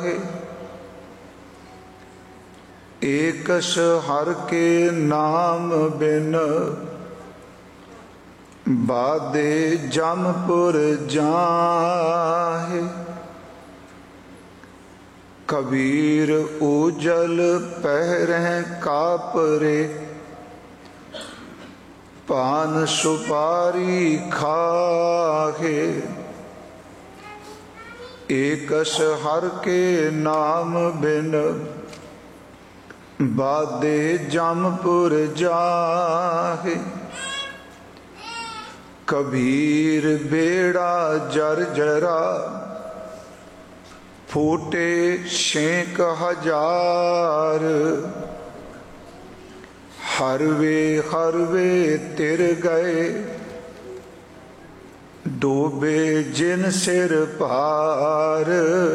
जाहे। एकस हर के नाम बिन बादे जमपुर जाहे। कबीर उजल पहरें कापरे पान सुपारी खाहे। एकस हर के नाम बिन बादे जमपुर जाहे। कबीर बेड़ा जर्जरा फूटे 6,000। हरवे हरवे तिर गए डूबे जिन सिर पार।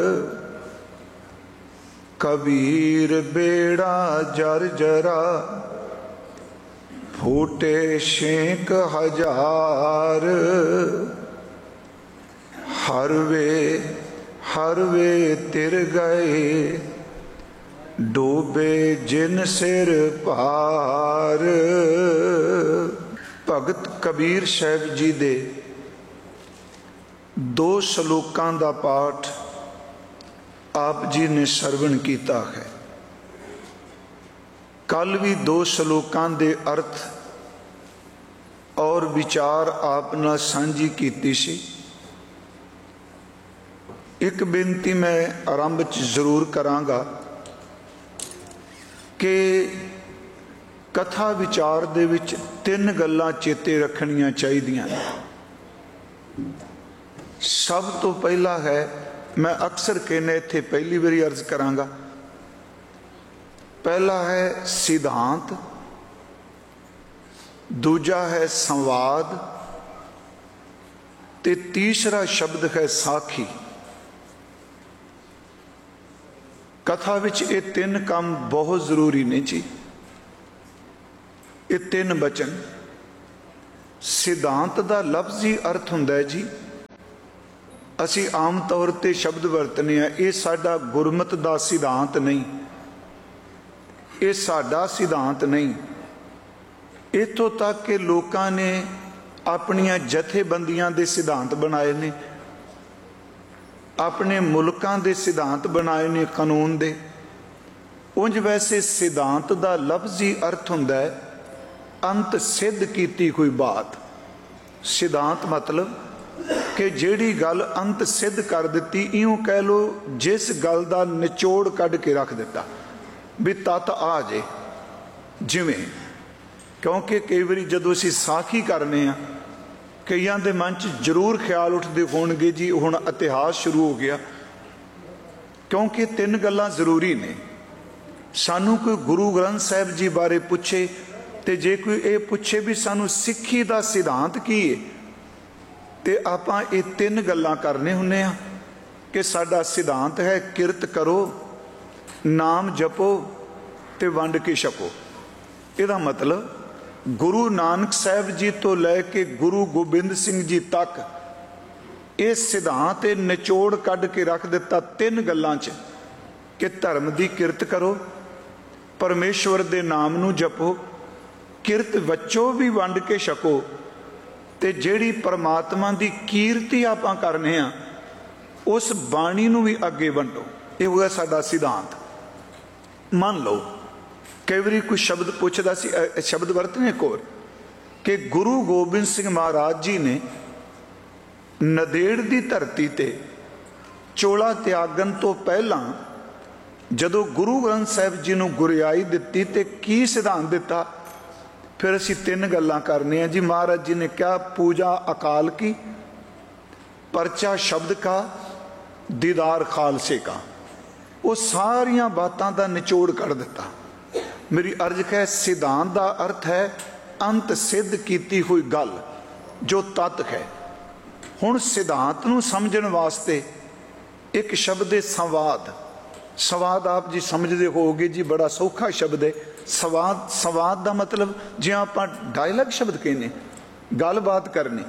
कबीर बेड़ा जर्जरा फूटे 6,000। हरवे हरवे तिर गए डूबे जिन सिर पार। भगत कबीर साहब जी दे 2 श्लोकां दा पाठ आप जी ने सरवण किया है। कल भी 2 श्लोकां दे अर्थ और विचार आप नाल सांझी कीती सी। एक बेनती मैं आरंभ च जरूर करांगा कि कथा विचार दे विच 3 गल्लां चेते रखणियां चाहीदियां। सब तो पहला है, मैं अक्सर कहने इत्थे पहली बारी अर्ज करांगा, पहला है सिद्धांत, दूजा है संवाद ते तीसरा शब्द है साखी। कथा विच ये 3 काम बहुत जरूरी ने जी। ये 3 बचन। सिद्धांत दा लफ्जी अर्थ हुंदा है जी, असी आम तौर पर शब्द वरतने हैं, ये साडा गुरमत दा सिद्धांत नहीं, ये साडा सिद्धांत नहीं। इत्थों तक कि लोकां ने अपनियां जथेबंदियां दे सिद्धांत बनाए ने, अपने मुल्कां दे सिद्धांत बनाए ने कानून दे। उंज वैसे सिद्धांत दा लफ्जी अर्थ हुंदा है अंत सिद्ध कीती कोई बात। सिद्धांत मतलब कि जिहड़ी गल अंत सिद्ध कर दिती, इयों कह लो जिस गल दा निचोड़ कढ के रख दिता भी तत आ जे। जिवें क्योंकि कई बारी जदों असीं साखी करने आ, कईयां दे मन च जरूर ख्याल उठते होणगे जी हुण इतिहास शुरू हो गया, क्योंकि 3 गल्लां जरूरी ने। सानू कोई गुरु ग्रंथ साहिब जी बारे पुछे ते जे कोई ये पुछे भी सानू सिक्खी दा सिद्धांत की है, ते आपां ये 3 गल्लां करने हुन्ने आ कि साडा सिद्धांत है किरत करो, नाम जपो ते वंड के छको। इहदा मतलब गुरु नानक साहब जी तो लैके गुरु गोबिंद सिंह जी तक इस सिद्धांत निचोड़ कढ के रख दिता 3 गल्लां च कि धर्म की किरत करो, परमेश्वर दे नाम नू जपो, किरत वचो भी वंड के छको, ते जिहड़ी परमात्मा की कीर्ति आपां करने आ उस बाणी नू भी अगे वंडो। ये होगा साडा सिद्धांत। मान लो कई बार कोई शब्द पूछदा सी, शब्द वरतने एक होर कि गुरु गोबिंद सिंह महाराज जी ने नदेड़ की धरती ते चोला त्यागन तो पहला जदों गुरु ग्रंथ साहिब जी नूं गुरियाई दिती ते की सिद्धांत दिता। फिर असीं 3 गल्लां करने जी। महाराज जी ने क्या पूजा अकाल की, परचा शब्द का, दीदार खालसे का। वो सारिया बातों का निचोड़ कर दिता। मेरी अर्ज है सिद्धांत का अर्थ है अंत सिद्ध की हुई गल जो तत्व है। हुण सिद्धांत नूं समझण वास्ते एक शब्द है संवाद। संवाद आप जी समझते होगे जी, बड़ा सौखा शब्द है संवाद। संवाद का मतलब जिवें आपां डायलॉग शब्द कहने, गलबात करनी।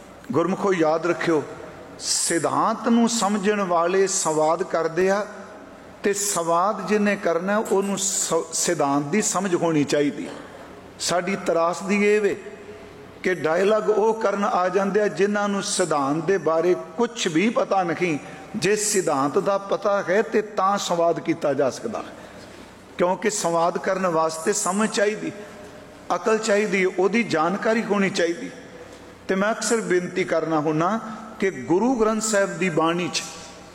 गुरमुखो याद रखियो, सिद्धांत नूं समझण वाले संवाद करदे आ ਤੇ ਸਵਾਦ ਜਿਹਨੇ ਕਰਨਾ ਉਹਨੂੰ ਸਿਧਾਂਤ ਦੀ ਸਮਝ ਹੋਣੀ ਚਾਹੀਦੀ। ਸਾਡੀ ਤਰਾਸਦੀ ਇਹ ਵੇ ਕਿ ਡਾਇਲਾਗ ਉਹ ਕਰਨ ਆ ਜਾਂਦੇ ਆ ਜਿਨ੍ਹਾਂ ਨੂੰ ਸਿਧਾਂਤ ਦੇ ਬਾਰੇ ਕੁਝ ਵੀ ਪਤਾ ਨਹੀਂ। ਜੇ ਸਿਧਾਂਤ ਦਾ ਪਤਾ ਹੈ ਤੇ ਤਾਂ ਸੰਵਾਦ ਕੀਤਾ ਜਾ ਸਕਦਾ ਹੈ, ਕਿਉਂਕਿ ਸੰਵਾਦ ਕਰਨ ਵਾਸਤੇ ਸਮਝ ਚਾਹੀਦੀ, ਅਕਲ ਚਾਹੀਦੀ, ਉਹਦੀ ਜਾਣਕਾਰੀ ਹੋਣੀ ਚਾਹੀਦੀ। ਤੇ ਮੈਂ ਅਕਸਰ ਬੇਨਤੀ ਕਰਨਾ ਹੁੰਦਾ ਕਿ ਗੁਰੂ ਗ੍ਰੰਥ ਸਾਹਿਬ ਦੀ ਬਾਣੀ 'ਚ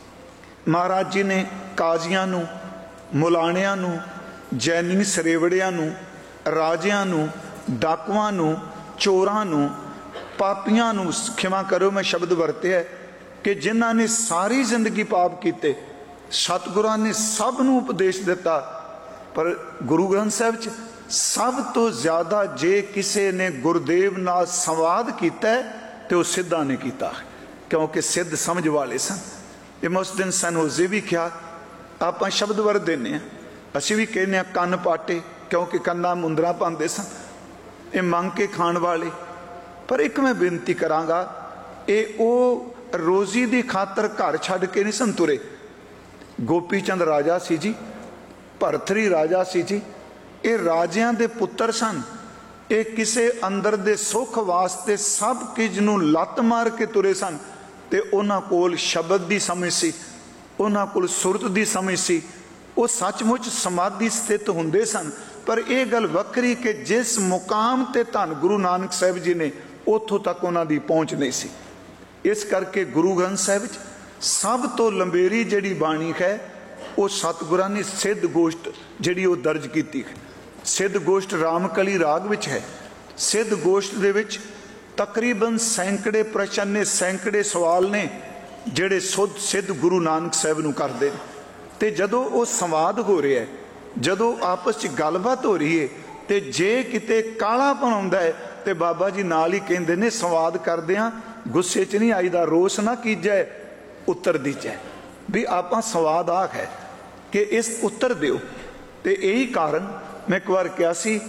ਮਹਾਰਾਜ ਜੀ ਨੇ ਕਾਜ਼ੀਆਂ ਨੂੰ, ਮੁਲਾਣਿਆਂ ਨੂੰ, ਜੈਨੀ ਸਰੇਵੜਿਆਂ ਨੂੰ, ਰਾਜਿਆਂ ਨੂੰ, ਡਾਕੂਆਂ ਨੂੰ, ਚੋਰਾਂ ਨੂੰ, ਪਾਪੀਆਂ ਨੂੰ, ਖਿਮਾ ਕਰੋ ਮੈਂ ਸ਼ਬਦ ਵਰਤਿਆ, ਕਿ ਜਿਨ੍ਹਾਂ ਨੇ ਸਾਰੀ ਜ਼ਿੰਦਗੀ ਪਾਪ ਕੀਤੇ, ਸਤਿਗੁਰਾਂ ਨੇ ਸਭ ਨੂੰ ਉਪਦੇਸ਼ ਦਿੱਤਾ। ਪਰ ਗੁਰੂ ਗ੍ਰੰਥ ਸਾਹਿਬ 'ਚ ਸਭ ਤੋਂ ਜ਼ਿਆਦਾ ਜੇ ਕਿਸੇ ਨੇ ਗੁਰਦੇਵ ਨਾਲ ਸੰਵਾਦ ਕੀਤਾ ਤੇ ਉਹ ਸਿੱਧਾਂ ਨੇ ਕੀਤਾ, ਕਿਉਂਕਿ ਸਿੱਧ ਸਮਝ ਵਾਲੇ ਸਨ। ਤੇ ਮੈਂ ਉਸ ਦਿਨ ਸੈਨ ਹੋਜ਼ੇ ਵੀ ਕਿਹਾ, ਆਪਾਂ ਸ਼ਬਦ ਵਰਤ ਦਿੰਦੇ ਹਾਂ, ਅਸੀਂ ਵੀ ਕਹਿੰਦੇ ਹਾਂ ਕੰਨ ਪਾਟੇ, ਕਿਉਂਕਿ ਕੰਨਾਂ ਮੁੰਦਰਾਂ ਪਾਉਂਦੇ ਸਨ, ਇਹ ਮੰਗ ਕੇ ਖਾਣ ਵਾਲੇ। ਪਰ ਇੱਕ ਮੈਂ ਬੇਨਤੀ ਕਰਾਂਗਾ, ਇਹ ਉਹ ਰੋਜ਼ੀ ਦੀ ਖਾਤਰ ਘਰ ਛੱਡ ਕੇ ਨਹੀਂ ਸਨ ਤੁਰੇ। ਗੋਪੀ ਚੰਦ ਰਾਜਾ ਸੀ ਜੀ, ਭਰਥਰੀ ਰਾਜਾ ਸੀ ਜੀ, ਇਹ ਰਾਜਿਆਂ ਦੇ ਪੁੱਤਰ ਸਨ। ਇਹ ਕਿਸੇ ਅੰਦਰ ਦੇ ਸੁੱਖ ਵਾਸਤੇ ਸਭ ਕੁਝ ਨੂੰ ਲੱਤ ਮਾਰ ਕੇ ਤੁਰੇ ਸਨ। ਤੇ ਉਹਨਾਂ ਕੋਲ ਸ਼ਬਦ ਦੀ ਸਮਝ ਸੀ, ਉਹਨਾਂ ਕੋਲ ਸੁਰਤ ਦੀ ਸਮਝ ਸੀ, ਉਹ ਸੱਚਮੁੱਚ ਸਮਾਧੀ ਸਥਿਤ ਹੁੰਦੇ ਸਨ। ਪਰ ਇਹ ਗੱਲ ਵੱਖਰੀ ਕਿ ਜਿਸ ਮੁਕਾਮ ਤੇ ਧੰਨ ਗੁਰੂ ਨਾਨਕ ਸਾਹਿਬ ਜੀ ਨੇ, ਉੱਥੋਂ ਤੱਕ ਉਹਨਾਂ ਦੀ ਪਹੁੰਚ ਨਹੀਂ ਸੀ। ਇਸ ਕਰਕੇ ਗੁਰੂ ਗ੍ਰੰਥ ਸਾਹਿਬ ਵਿੱਚ ਸਭ ਤੋਂ ਲੰਬੇਰੀ ਜਿਹੜੀ ਬਾਣੀ ਹੈ ਉਹ ਸਤਿਗੁਰਾਂ ਨੇ ਸਿੱਧ ਗੋਸ਼ਟ ਜਿਹੜੀ ਉਹ ਦਰਜ ਕੀਤੀ ਹੈ। ਸਿੱਧ ਗੋਸ਼ਟ ਰਾਮਕਲੀ ਰਾਗ ਵਿੱਚ ਹੈ। ਸਿੱਧ ਗੋਸ਼ਟ ਦੇ ਵਿੱਚ ਤਕਰੀਬਨ ਸੈਂਕੜੇ ਪ੍ਰਸ਼ਨ ਨੇ, ਸੈਂਕੜੇ ਸਵਾਲ ਨੇ ਜਿਹੜੇ ਸਿੱਧ ਗੁਰੂ ਨਾਨਕ ਸਾਹਿਬ ਨੂੰ ਕਰਦੇ ਨੇ। ਤੇ ਜਦੋਂ ਉਹ ਸੰਵਾਦ ਹੋ ਰਿਹਾ ਹੈ, ਜਦੋਂ ਆਪਸ 'ਚ ਗੱਲਬਾਤ ਹੋ ਰਹੀ ਹੈ, ਤੇ ਜੇ ਕਿਤੇ ਕਾਲਾਪਨ ਆਉਂਦਾ ਹੈ ਤੇ ਬਾਬਾ ਜੀ ਨਾਲ ਹੀ ਕਹਿੰਦੇ ਨੇ ਸੰਵਾਦ ਕਰਦਿਆਂ ਗੁੱਸੇ 'ਚ ਨਹੀਂ ਆਈਦਾ, ਰੋਸ ਨਾ ਕੀਜੈ ਉੱਤਰ ਦੀਜੈ, ਵੀ ਆਪਾਂ ਸੰਵਾਦ ਆਖ ਹੈ ਕਿ ਇਸ ਉੱਤਰ ਦਿਓ। ਤੇ ਇਹੀ ਕਾਰਨ ਮੈਂ ਇੱਕ ਵਾਰ ਕਿਹਾ ਸੀ,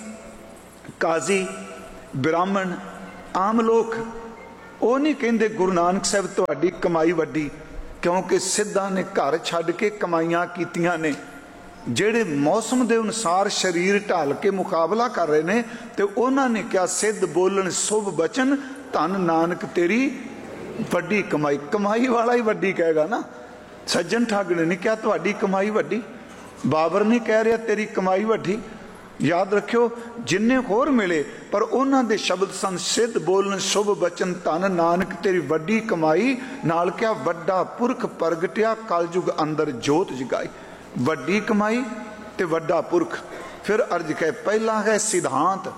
ਕਾਜ਼ੀ, ਬ੍ਰਾਹਮਣ, ਆਮ ਲੋਕ ਉਹ ਨਹੀਂ ਕਹਿੰਦੇ ਗੁਰੂ ਨਾਨਕ ਸਾਹਿਬ ਤੁਹਾਡੀ ਕਮਾਈ ਵੱਡੀ, ਕਿਉਂਕਿ ਸਿੱਧਾਂ ਨੇ ਘਰ ਛੱਡ ਕੇ ਕਮਾਈਆਂ ਕੀਤੀਆਂ ਨੇ, ਜਿਹੜੇ ਮੌਸਮ ਦੇ ਅਨੁਸਾਰ ਸਰੀਰ ਢਾਲ ਕੇ ਮੁਕਾਬਲਾ ਕਰ ਰਹੇ ਨੇ। ਤੇ ਉਹਨਾਂ ਨੇ ਕਿਹਾ ਸਿੱਧ ਬੋਲਣ ਸ਼ੁਭ ਬਚਨ, ਧੰਨ ਨਾਨਕ ਤੇਰੀ ਵੱਡੀ ਕਮਾਈ। ਕਮਾਈ ਵਾਲਾ ਹੀ ਵੱਡੀ ਕਹੇਗਾ ਨਾ। ਸੱਜਣ ਠੱਗ ਨੇ ਨਹੀਂ ਕਿਹਾ ਤੁਹਾਡੀ ਕਮਾਈ ਵੱਡੀ, ਬਾਬਰ ਨਹੀਂ ਕਹਿ ਰਿਹਾ ਤੇਰੀ ਕਮਾਈ ਵੱਡੀ। ਯਾਦ ਰੱਖਿਓ, ਜਿੰਨੇ ਹੋਰ ਮਿਲੇ ਪਰ ਉਹਨਾਂ ਦੇ ਸ਼ਬਦ ਸਨ ਸਿੱਧ ਬੋਲਣ ਸ਼ੁਭ ਬਚਨ, ਧੰਨ ਨਾਨਕ ਤੇਰੀ ਵੱਡੀ ਕਮਾਈ। ਨਾਲ ਕਿਹਾ ਵੱਡਾ ਪੁਰਖ ਪ੍ਰਗਟਿਆ, ਕਲਯੁਗ ਅੰਦਰ ਜੋਤ ਜਗਾਈ। ਵੱਡੀ ਕਮਾਈ ਤੇ ਵੱਡਾ ਪੁਰਖ। ਫਿਰ ਅਰਜ ਕਹੇ, ਪਹਿਲਾ ਹੈ ਸਿਧਾਂਤ,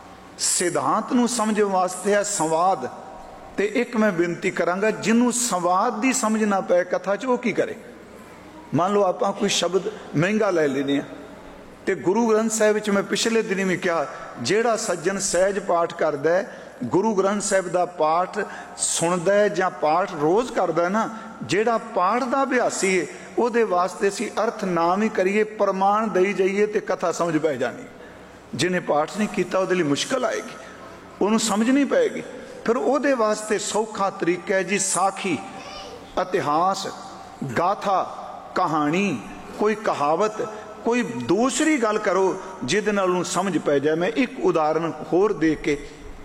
ਸਿਧਾਂਤ ਨੂੰ ਸਮਝਣ ਵਾਸਤੇ ਹੈ ਸੰਵਾਦ। ਤੇ ਇੱਕ ਮੈਂ ਬੇਨਤੀ ਕਰਾਂਗਾ, ਜਿਹਨੂੰ ਸੰਵਾਦ ਦੀ ਸਮਝ ਨਾ ਪਏ ਕਥਾ 'ਚ, ਉਹ ਕੀ ਕਰੇ। ਮੰਨ ਲਓ ਆਪਾਂ ਕੋਈ ਸ਼ਬਦ ਮਹਿੰਗਾ ਲੈ ਲੈਂਦੇ ਹਾਂ, ਤੇ ਗੁਰੂ ਗ੍ਰੰਥ ਸਾਹਿਬ ਵਿੱਚ ਮੈਂ ਪਿਛਲੇ ਦਿਨੀ ਵੀ ਕਿਹਾ, ਜਿਹੜਾ ਸੱਜਣ ਸਹਿਜ ਪਾਠ ਕਰਦਾ ਹੈ, ਗੁਰੂ ਗ੍ਰੰਥ ਸਾਹਿਬ ਦਾ ਪਾਠ ਸੁਣਦਾ ਹੈ ਜਾਂ ਪਾਠ ਰੋਜ਼ ਕਰਦਾ ਹੈ ਨਾ, ਜਿਹੜਾ ਪਾਠ ਦਾ ਅਭਿਆਸੀ ਹੈ ਉਹਦੇ ਵਾਸਤੇ ਅਸੀਂ ਅਰਥ ਨਾ ਵੀ ਕਰੀਏ, ਪ੍ਰਮਾਣ ਦੇਈ ਜਾਈਏ ਤੇ ਕਥਾ ਸਮਝ ਪੈ ਜਾਣੀ। ਜਿਹਨੇ ਪਾਠ ਨਹੀਂ ਕੀਤਾ ਉਹਦੇ ਲਈ ਮੁਸ਼ਕਲ ਆਏਗੀ, ਉਹਨੂੰ ਸਮਝ ਨਹੀਂ ਪਏਗੀ। ਫਿਰ ਉਹਦੇ ਵਾਸਤੇ ਸੌਖਾ ਤਰੀਕਾ ਹੈ ਜੀ ਸਾਖੀ, ਇਤਿਹਾਸ, ਗਾਥਾ, ਕਹਾਣੀ, ਕੋਈ ਕਹਾਵਤ, ਕੋਈ ਦੂਸਰੀ ਗੱਲ ਕਰੋ ਜਿਹਦੇ ਨਾਲ ਉਹਨੂੰ ਸਮਝ ਪੈ ਜਾਏ। ਮੈਂ ਇੱਕ ਉਦਾਹਰਨ ਹੋਰ ਦੇ ਕੇ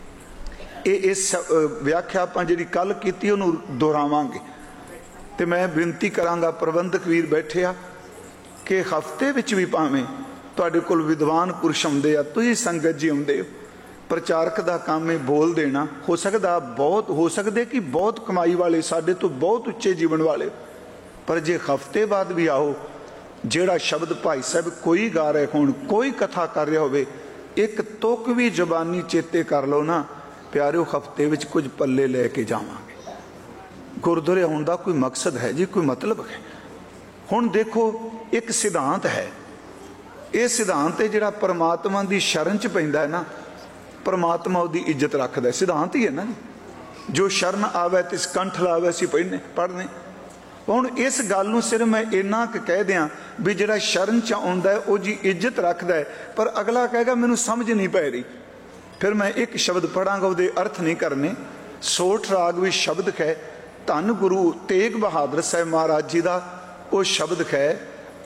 ਇਸ ਵਿਆਖਿਆ ਆਪਾਂ ਜਿਹੜੀ ਕੱਲ ਕੀਤੀ ਉਹਨੂੰ ਦੁਹਰਾਵਾਂਗੇ। ਤੇ ਮੈਂ ਬੇਨਤੀ ਕਰਾਂਗਾ, ਪ੍ਰਬੰਧਕ ਵੀਰ ਬੈਠੇ ਆ, ਕਿ ਹਫ਼ਤੇ ਵਿੱਚ ਵੀ ਭਾਵੇਂ ਤੁਹਾਡੇ ਕੋਲ ਵਿਦਵਾਨ ਪੁਰਸ਼ ਆਉਂਦੇ ਆ, ਤੁਸੀਂ ਸੰਗਤ ਜੀ ਆਉਂਦੇ ਹੋ, ਪ੍ਰਚਾਰਕ ਦਾ ਕੰਮ ਹੈ ਬੋਲ ਦੇਣਾ। ਹੋ ਸਕਦਾ ਬਹੁਤ, ਹੋ ਸਕਦੇ ਕਿ ਬਹੁਤ ਕਮਾਈ ਵਾਲੇ, ਸਾਡੇ ਤੋਂ ਬਹੁਤ ਉੱਚੇ ਜੀਵਨ ਵਾਲੇ, ਪਰ ਜੇ ਹਫ਼ਤੇ ਬਾਅਦ ਵੀ ਆਓ, ਜਿਹੜਾ ਸ਼ਬਦ ਭਾਈ ਸਾਹਿਬ ਕੋਈ ਗਾ ਰਹੇ ਹੋਣ, ਕੋਈ ਕਥਾ ਕਰ ਰਿਹਾ ਹੋਵੇ, ਇੱਕ ਤੁਕ ਵੀ ਜ਼ਬਾਨੀ ਚੇਤੇ ਕਰ ਲਓ ਨਾ ਪਿਆਰਿਓ, ਹਫ਼ਤੇ ਵਿੱਚ ਕੁਝ ਪੱਲੇ ਲੈ ਕੇ ਜਾਵਾਂਗੇ। ਗੁਰਦੁਆਰੇ ਆਉਣ ਦਾ ਕੋਈ ਮਕਸਦ ਹੈ ਜੀ, ਕੋਈ ਮਤਲਬ ਹੈ। ਹੁਣ ਦੇਖੋ, ਇੱਕ ਸਿਧਾਂਤ ਹੈ, ਇਹ ਸਿਧਾਂਤ ਹੈ ਜਿਹੜਾ ਪਰਮਾਤਮਾ ਦੀ ਸ਼ਰਨ 'ਚ ਪੈਂਦਾ ਹੈ ਨਾ, ਪਰਮਾਤਮਾ ਉਹਦੀ ਇੱਜ਼ਤ ਰੱਖਦਾ। ਸਿਧਾਂਤ ਹੀ ਹੈ ਨਾ, ਜੋ ਸ਼ਰਨ ਆਵੇ ਤਿਸ ਕੰਠ ਲਾਵੇ, ਅਸੀਂ ਪੜ੍ਹਨੇ। ਹੁਣ ਇਸ ਗੱਲ ਨੂੰ ਸਿਰਫ ਮੈਂ ਇੰਨਾ ਕੁ ਕਹਿ ਦਿਆਂ ਵੀ ਜਿਹੜਾ ਸ਼ਰਨ 'ਚ ਆਉਂਦਾ ਹੈ ਉਹ ਜੀ ਇੱਜ਼ਤ ਰੱਖਦਾ ਹੈ, ਪਰ ਅਗਲਾ ਕਹੇਗਾ ਮੈਨੂੰ ਸਮਝ ਨਹੀਂ ਪੈ ਰਹੀ। ਫਿਰ ਮੈਂ ਇੱਕ ਸ਼ਬਦ ਪੜਾਂਗਾ, ਉਹਦੇ ਅਰਥ ਨਹੀਂ ਕਰਨੇ। ਸੋਠ ਰਾਗ ਵਿੱਚ ਸ਼ਬਦ ਹੈ, ਧੰਨ ਗੁਰੂ ਤੇਗ ਬਹਾਦਰ ਸਾਹਿਬ ਮਹਾਰਾਜ ਜੀ ਦਾ ਉਹ ਸ਼ਬਦ ਹੈ,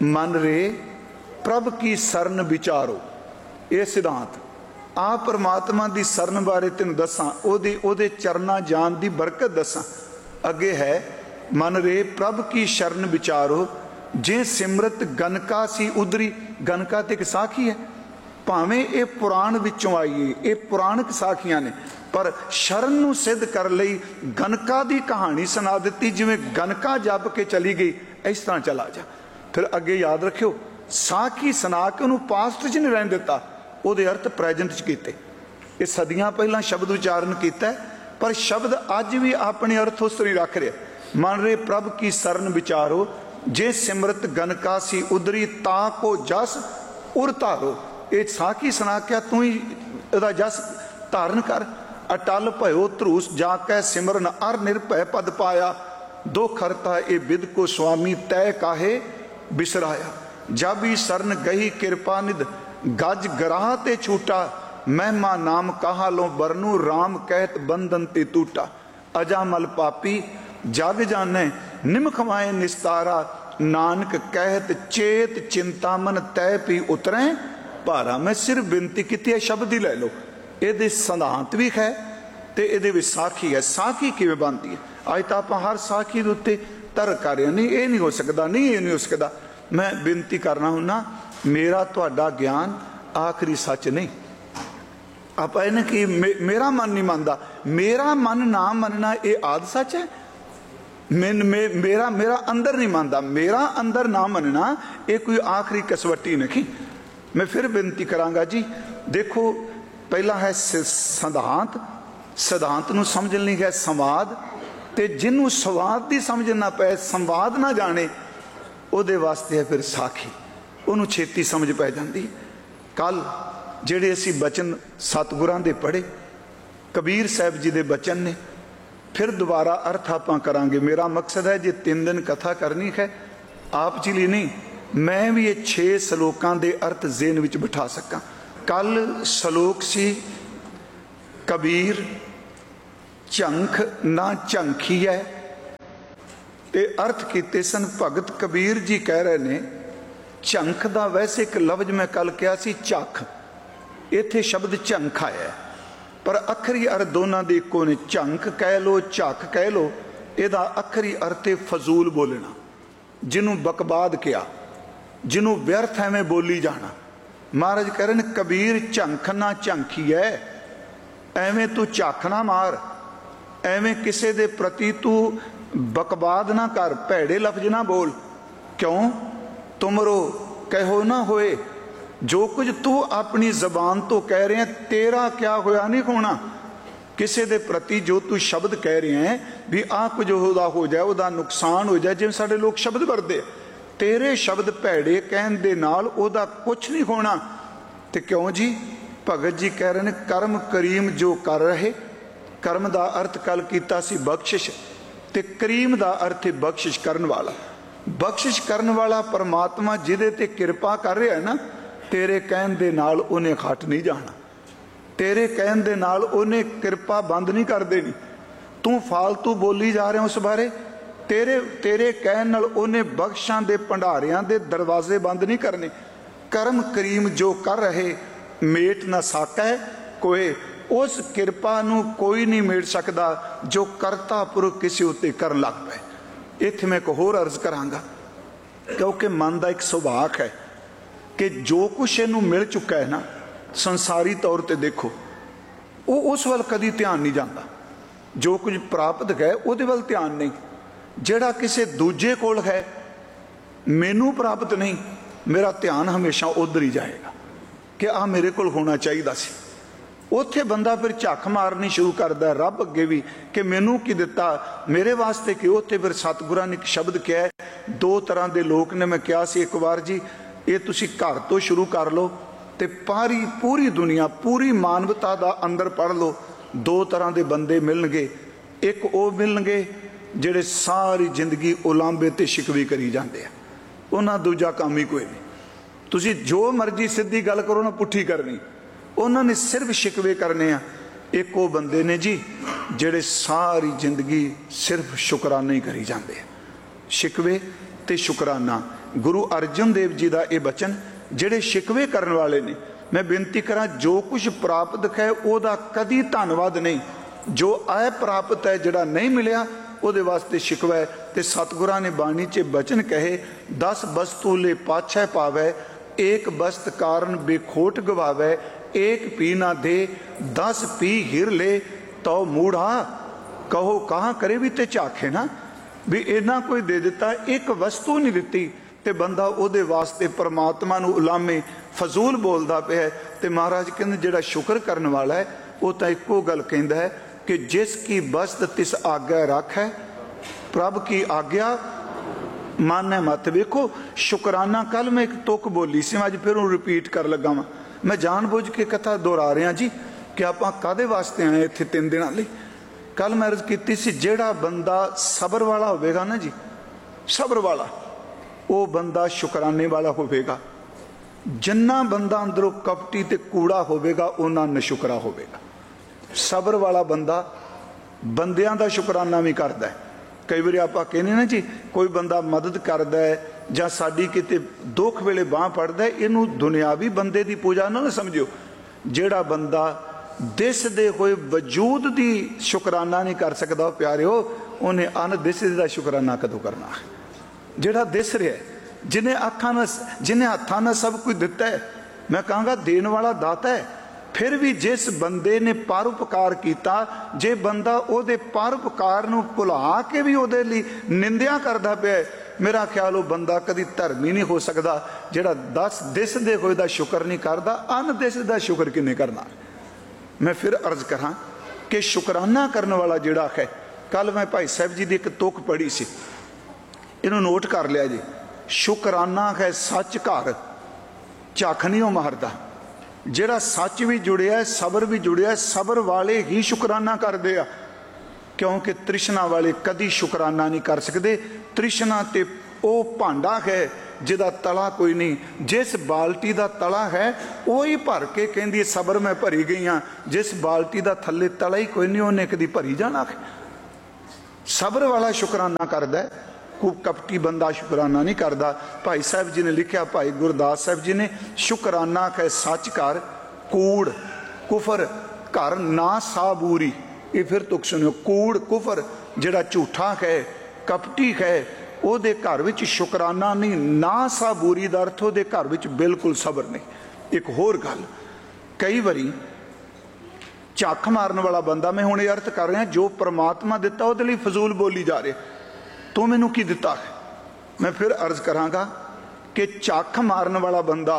मन रे प्रभ की सरन विचारो। ये सिद्धांत आ परमात्मा की सरन बारे तेन दसा, ओदे चरना जान की बरकत दसा। अगे है मन रे प्रभ की शरण विचारो, जे सिमरत गनका सी उधरी। गनका ते एक साखी है, भावें ये पुराण विचों आई है, ये पुराणक साखियां ने, पर शरण नूं सिद्ध कर लई गनका दी कहानी सुना दी। जिवें गनका जप के चली गई, इस तरह चला जा। फिर अगे याद रखियो, साखी सुना के उन्होंने पास्ट च नहीं रहन दिता, उहदे अर्थ प्रेजेंट च कीते। ये सदियां पहला शब्द उच्चारण किया, पर शब्द अज भी अपने अर्थ उस तरह रख रहा। मन रे प्रभ की सरन विचारो, जे सिमरत गनका सी उधरी, ता को जस उर धारो। ये साखी सुना के तू ही इहदा जस धारण कर। अटल भयो धरूस जाकै सिमरन, अर निर्भय पद पाया। दो खरता ए बिद को स्वामी, तय काहे बिसराया। जब ही सरन गही कृपा निध, गज गराह ते छूटा। महिमा नाम कहा लो बरनू, राम कहत बंधन ते टूटा। अजामल पापी जग जाने, निमख माए निस्तारा। नानक कहत चेत चिंता मन, तय पी उतरे भारा। मैं सिर्फ बेनती की शब्द ही लै लो, ये सिद्धांत भी है तो ये साखी है। साखी किवें बनती है? अज तो आप हर साखी के उत्ते तरक कर रहे हैं, नहीं ये नहीं हो सकता, नहीं ये नहीं हो सकता। मैं बेनती करना हुन्ना, मेरा तुहाडा ज्ञान आखिरी सच नहीं। आप इन्हें कि मेरा मन नहीं मानता, मेरा मन ना मनना ये आद सच है। मेरा अंदर नहीं मानता, मेरा अंदर ना मनना ये कोई आखिरी कसवटी नहीं। मैं फिर बेनती करांगा जी, देखो पहला है सिद्धांत, सिद्धांत नूं समझ नहीं है संवाद, ते जिन्हों स्वाद की समझ ना पै, संवाद ना जाने, उहदे वास्ते है फिर साखी, उन्होंने छेती समझ पै जाती। कल जिहड़े असीं बचन सतगुरां दे पढ़े, कबीर साहब जी दे बचन ने, फिर दोबारा अर्थ आपां करांगे। मेरा मकसद है जे 3 दिन कथा करनी है आप जी लिए नहीं, मैं भी ये 6 सलोकां दे अर्थ ज़हन विच बिठा सकां। कल सलोक सी कबीर झंख ना झंखी है, ते अर्थ कीते सन भगत कबीर जी कह रहे ने। झंख दा वैसे एक लफ्ज मैं कल कहा सी झख, इत्थे शब्द झंख आया, पर अखरी अर्थ दोनों दे इक्को ने। झंख कह लो, झख कह लो, इहदा अखरी अर्थ है फजूल बोलना, जिन्हों बकबाद किया, जिन्हों व्यर्थ एवें बोली जाना। महाराज कह रहे हैं कबीर झंख ना झंखी है, एवें तू झख ना मार, एवें किसी दे प्रति तू बकबाद ना कर, भैड़े लफ्ज ना बोल। क्यों? तुमरो कहो ना होए, जो कुछ तू अपनी जबान तो कह रहे हैं तेरा क्या होया नहीं होना। किसी दे प्रति जो तू शब्द कह रहे हैं भी आ कुछ हो जाए, वह नुकसान हो जाए, जिवें साडे लोग शब्द वरते, तेरे शब्द भैड़े कहण दे नाल ओदा कुछ नहीं होना। ते क्यों जी? भगत जी कह रहे हैं कर्म करीम जो कर रहे। कर्म का अर्थ कल कीता सी बख्शिश, ते करीम का अर्थ है बख्शिश करन वाला। बख्शिश करन वाला परमात्मा जिहदे ते कृपा कर रहा है ना, तेरे कहण दे नाल उन्हें खट नहीं जाना, तेरे कहण दे नाल उन्हें कृपा बंद नहीं कर देनी। तू फालतू बोली जा रहा उस बारे, तेरे कहण नाल उन्हें बख्शां दे भंडारियां दे दरवाजे बंद नहीं करने। कर्म करीम जो कर रहे, मेट ना साका है कोई, उस कृपा नूं कोई नहीं मेट सकता जो करता पुरख किसी उत्ते करन लग पे। इत्थे मैं एक होर अर्ज करांगा, क्योंकि मन का एक सुभाग है कि जो कुछ इनू मिल चुका है ना संसारी तौर पर देखो, वो उस वाल कभी ध्यान नहीं जाता। जो कुछ प्राप्त है उहदे वाल ध्यान नहीं, जिहड़ा किसी दूजे कोल है मैनू प्राप्त नहीं, मेरा ध्यान हमेशा उधर ही जाएगा कि आ मेरे कोल होना चाहिए सी। उत्थे बंदा फिर झक मारनी शुरू करता है रब अगे भी कि मैनू की दिता, मेरे वास्ते कि। उत्थे फिर सतगुरां ने एक शब्द कहा है, 2 तरह के लोग ने, मैं कहा सी एक बार जी, ये तुसी घर तो शुरू कर लो ते पूरी दुनिया पूरी मानवता दा अंदर पढ़ लो। 2 तरह के बंदे मिलणगे, एक वो मिलणगे जिहड़े सारी जिंदगी उलांबे ते शिकवी करी जाते हैं, उन्हां दूजा काम ही कोई नहीं। तुसी जो मर्जी सीधी गल करो ना पुट्ठी करनी, उन्होंने सिर्फ शिकवे करने आ। एक वो बंदे ने जी जिहड़े सारी जिंदगी सिर्फ शुकराना ही करी जाते हैं, शिकवे ते शुकराना। गुरु अर्जन देव जी का यह बचन ਜਿਹੜੇ शिकवे करने वाले ने, मैं बेनती करा जो कुछ प्राप्त है ਉਹਦਾ कदी धन्नवाद नहीं, जो आय प्राप्त है ਜਿਹੜਾ नहीं मिलिया ਉਹਦੇ वास्ते शिकवा है। ते सतगुरां ने बाणी च बचन कहे 10 वस्तु ले पाछै पावै, एक वस्त कारण बेखोट गवावै, एक पी ना दे 10 पी हिर ले, तो मूढ़ा कहो कहाँ करे भी ते झाखे ना। भी इन्ना कोई दे दिता, एक वस्तु नहीं दिती ते बंदा ਉਹਦੇ वास्ते परमात्मा नूं उलामे फजूल बोलदा पिया। ते महाराज कहंदे जिहड़ा शुक्र करन वाला है वो तो इक्को गल कहंदा है कि जिसकी बस्त तिस आज्ञा रख है, प्रभ की आज्ञा माने मत। वेखो शुकराना, कल मैं एक तुक बोली सी, मैं अज फिर रिपीट कर लगा वा। मैं जानबूझ के कथा दोहरा रहा जी कि आप कादे वास्ते आए इत्थे 3 दिनों लई। कल मैं अर्ज की सी, जिहड़ा बंदा सबर वाला होवेगा ना जी, सबर वाला, वो बंदा शुकराने वाला होवेगा। जिन्ना बंदा अंदरों कपटी ते कूड़ा होवेगा उन्ना नशुकरा होवेगा। सबर वाला बंदा बंदियां दा शुकराना भी करदा है। कई बार आप कहने ना जी कोई बंदा मदद करदा है जां साडी किते दुख वेले बांह फड़दा है, इनू दुनियावी बंदे दी पूजा ना समझियो। जिहड़ा बंदा दिस दे होए वजूद दी शुकराना नहीं कर सकदा प्यारिओ, उन्हें अनदिस दा शुकराना कदों करना है। जिहड़ा दिस रहा है, जिन्हें अखां नाल, जिन्हें हत्थां नाल सब कुछ दिता है, मैं कहांगा देण वाला दाता है। फिर भी जिस बंदे ने परोपकार किया, जे बंदा उहदे परोपकार नूं भुला के भी उहदे लई निंदिया करदा पिया, मेरा ख्याल वो बंदा कदी धर्मी नहीं हो सकता जिहड़ा 10 दिस दे होए दा शुक्र नहीं करदा, अनदिस दा शुक्र किने करना। मैं फिर अर्ज करा कि शुकराना करने वाला जिहड़ा है, कल मैं भाई साहब जी की एक तुक पढ़ी सी, इनू नोट कर लिया जी। शुकराना है सच घर झख नहीं मारदा। जिहड़ा सच भी जुड़िया है, सबर भी जुड़िया है, सबर वाले ही शुकराना करते आ, क्योंकि तृष्णा वाले कदी शुकराना नहीं कर सकते। तृष्णा ते ओ भांडा है जिहदा तला कोई नहीं, जिस बाल्टी का तला है वही भर के कहती सबर मैं भरी गई हाँ, जिस बाल्टी का थले तला ही कोई नहीं उन्हें कदी भरी जाना है। सबर वाला शुकराना करदा है, कपटी बंदा शुकराना नहीं करता। भाई साहब जी ने लिखा, भाई गुरदास साहब जी ने, शुकराना है सच घर कूड़ कुफर घर ना साबूरी। ये फिर तुक सुनियो, कूड़ कुफर जिहड़ा झूठा है कपटी है ਉਹਦੇ घर विच शुकराना नहीं, ना साबूरी का अर्थ ਉਹਦੇ घर विच बिल्कुल सबर नहीं। एक होर गल, कई बारी झक मारन वाला बंदा, मैं हुण ये अर्थ कर रहा जो परमात्मा दिता ਉਹਦੇ ਲਈ फजूल बोली जा रहे, तो मैनू की दिता है। मैं फिर अर्ज करांगा कि झक मारन वाला बंदा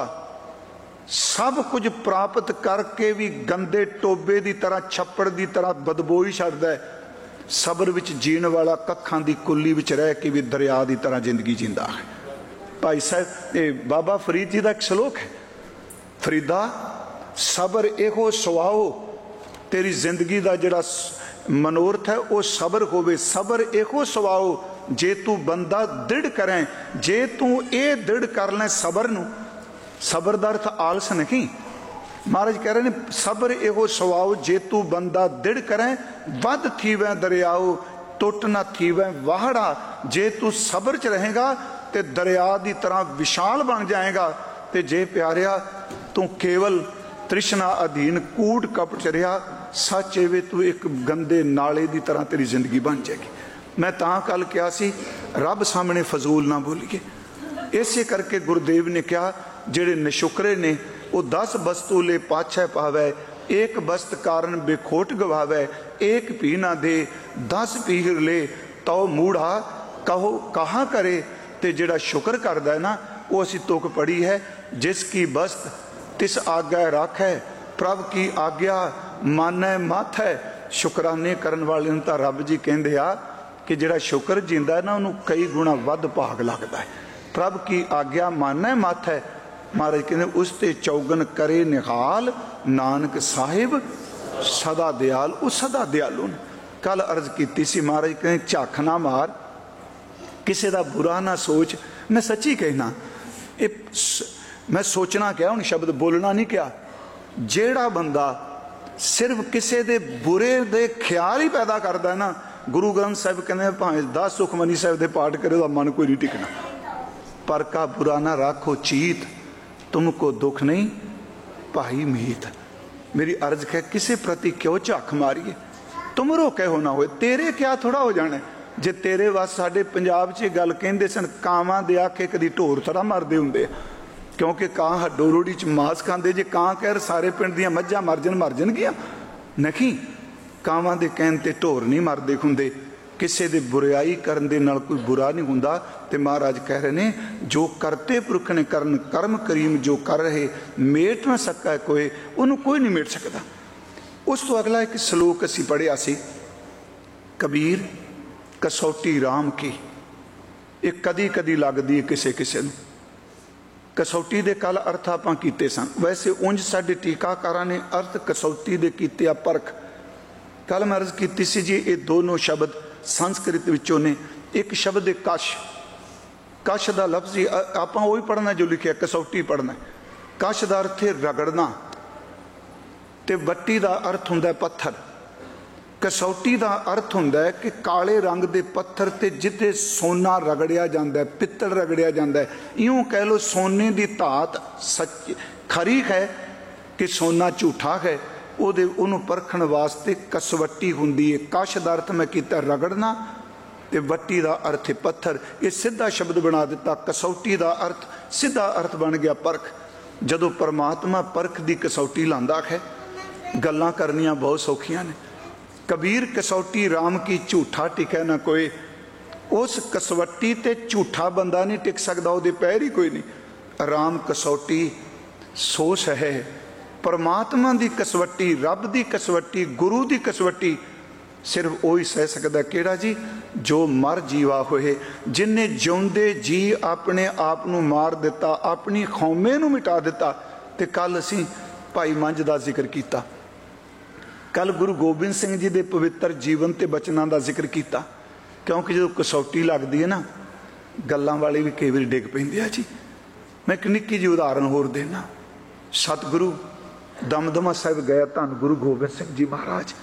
सब कुछ प्राप्त करके भी गंदे टोबे की तरह, छप्पड़ की तरह बदबू ही छड्डदा है। सबर विच जीण वाला कखां दी कुल्ली विच रह के भी दरिया की तरह जिंदगी जींदा है। भाई साहब ये बाबा फरीद जी का एक सलोक है, फरीदा सबर एहो सुआओ, तेरी जिंदगी का जिहड़ा मनोरथ है वह सबर होवे। सबर एहो सुआओ जे तू बंदा दृढ़ करें, जे तू ये दृढ़ कर लें सबर नूं। सबर दा अर्थ आलस नहीं, महाराज कह रहे हैं सबर एहो सुआओ जे तू बंदा दृढ़ करें, वध थीवै दरियाओ टुट ना थीवै वाहड़ा। जे तू सबर च रहेगा तो दरिया की तरह विशाल बन जाएगा, तो जे प्यारिया तू केवल तृष्णा अधीन कूट कपट च रहा, सच एवे तू एक गंदे नाले की तरह तेरी जिंदगी बन जाएगी। मैं तां कल कहा सी रब सामने फजूल ना बोलीए, इसे करके गुरुदेव ने कहा जेड़े नशुकरे ने वो 10 वस्तु ले पाछै पावै, एक वस्त कारण बेखोट गवावै, एक पी ना दे 10 पीर ले, तो मूढ़ा कहो कहाँ करे। ते जेड़ा शुक्र करदा है ना, वो असी तुक पढ़ी है, जिसकी वस्त तिस आज्ञा रख है, प्रभ की आज्ञा मानै मत है। शुकराने करन वाले नूं तां रब जी कहंदे आ कि जिहड़ा शुक्र जींदा है ना, उन्होंने कई गुणा वध भाग लगता है। प्रभ की आज्ञा मानै मत है, महाराज कहते उसते चौगन करे निहाल, नानक साहिब सदा दयाल। वो सदा दयालु ने। कल अर्ज की सी, महाराज कहते झक ना मार, किसी का बुरा ना सोच। मैं सच्ची कहना, मैं सोचना क्या, उन शब्द बोलना नहीं क्या। जेड़ा बंदा सिर्फ किसी दे बुरे दे ख्याल ही पैदा करता है ना, गुरु ग्रंथ साहिब कहते भावें 10 सुखमनी साहिब के पाठ करे, मन कोई नहीं टिकना। पर का बुरा ना राखो चीत, तुमको दुख नहीं भाई मीत। मेरी अर्ज है किसी प्रति क्यों झक मारीए, तुमरो कहो ना होए, तेरे क्या थोड़ा हो जाना। जे तेरे वास साडे पंजाब च गल कहंदे सन, कावां दे आखे कदी ढोर थोड़ा मरदे हुंदे, क्योंकि कां हड्डो रोड़ी च मांस खांदे। जे कां कहर सारे पिंड दियां मੱਝਾਂ मर जाणगियां, नहीं कावां दे कहण ते ढोर नहीं मरदे हुंदे। किसी दे बुराई करन दे नाल कोई बुरा नहीं हुंदा। ते महाराज कह रहे ने जो करते पुरख ने करन कर्म करीम, जो कर रहे मेट ना सका कोई, उन्होंने कोई नहीं मेट सकता। उस तो अगला एक सलोक असी पढ़िया सी, कबीर कसौटी राम की। एक कदी कदी लगदी है किसे किसे नूं। कसौटी दे कल अर्थ आपां कीते सन, वैसे उंज साडे टीकाकारां ने अर्थ कसौटी दे कीते आ परख। कल मैं अर्ज कीती सी जी, ये दोनों शब्द संस्कृत विचों ने। एक शब्द है कश, कश का लफ्ज ही आपां वही पढ़ना जो लिखिया, कसौटी पढ़ना। कश का अर्थ है रगड़ना, ते वट्टी का अर्थ हुंदा है पत्थर। कसौटी का अर्थ हुंदा है कि काले रंग के पत्थर ते जिथे सोना रगड़िया जाता है, पित्तल रगड़िया जाता है। इयों कह लो सोने की धात सच खरी है कि सोना झूठा है, उन्होंने परखण वास्ते कसवट्टी हुंदी है। कश का अर्थ मैं किया रगड़ना, ते वट्टी का अर्थ है पत्थर। ये सीधा शब्द बना दिता। कसौटी का अर्थ सीधा अर्थ बन गया परख। जदों परमात्मा परख की कसौटी लांदा है, गल्लां करनियां बहुत सौखियां ने। कबीर कसौटी राम की, झूठा टिकै ना कोई। उस कसवट्टी ते झूठा बंदा नहीं टिक सकता, उहदे पैर ही कोई नहीं। राम कसौटी सो सहे, परमात्मा की कसवट्टी, रब की कसवट्टी, गुरु की कसवट्टी सिर्फ वही सह सकता। केड़ा जी? जो मर जीवा होए, जिन्हें जिउंदे जी अपने आप नूं मार दिता, अपनी कौमे नूं मिटा दिता। ते कल असीं भाई मंझ का जिक्र किया, कल गुरु गोबिंद सिंह जी के पवित्र जीवन ते बचनों का जिक्र किया। क्योंकि जो कसौटी लगती है ना, गल्लां वाले भी कई बार डिग पैंदे आ जी। मैं एक निक्की जी उदाहरण होर देना। सतगुरु दमदमा साहिब गया धन गुरु गोबिंद सिंह जी महाराज,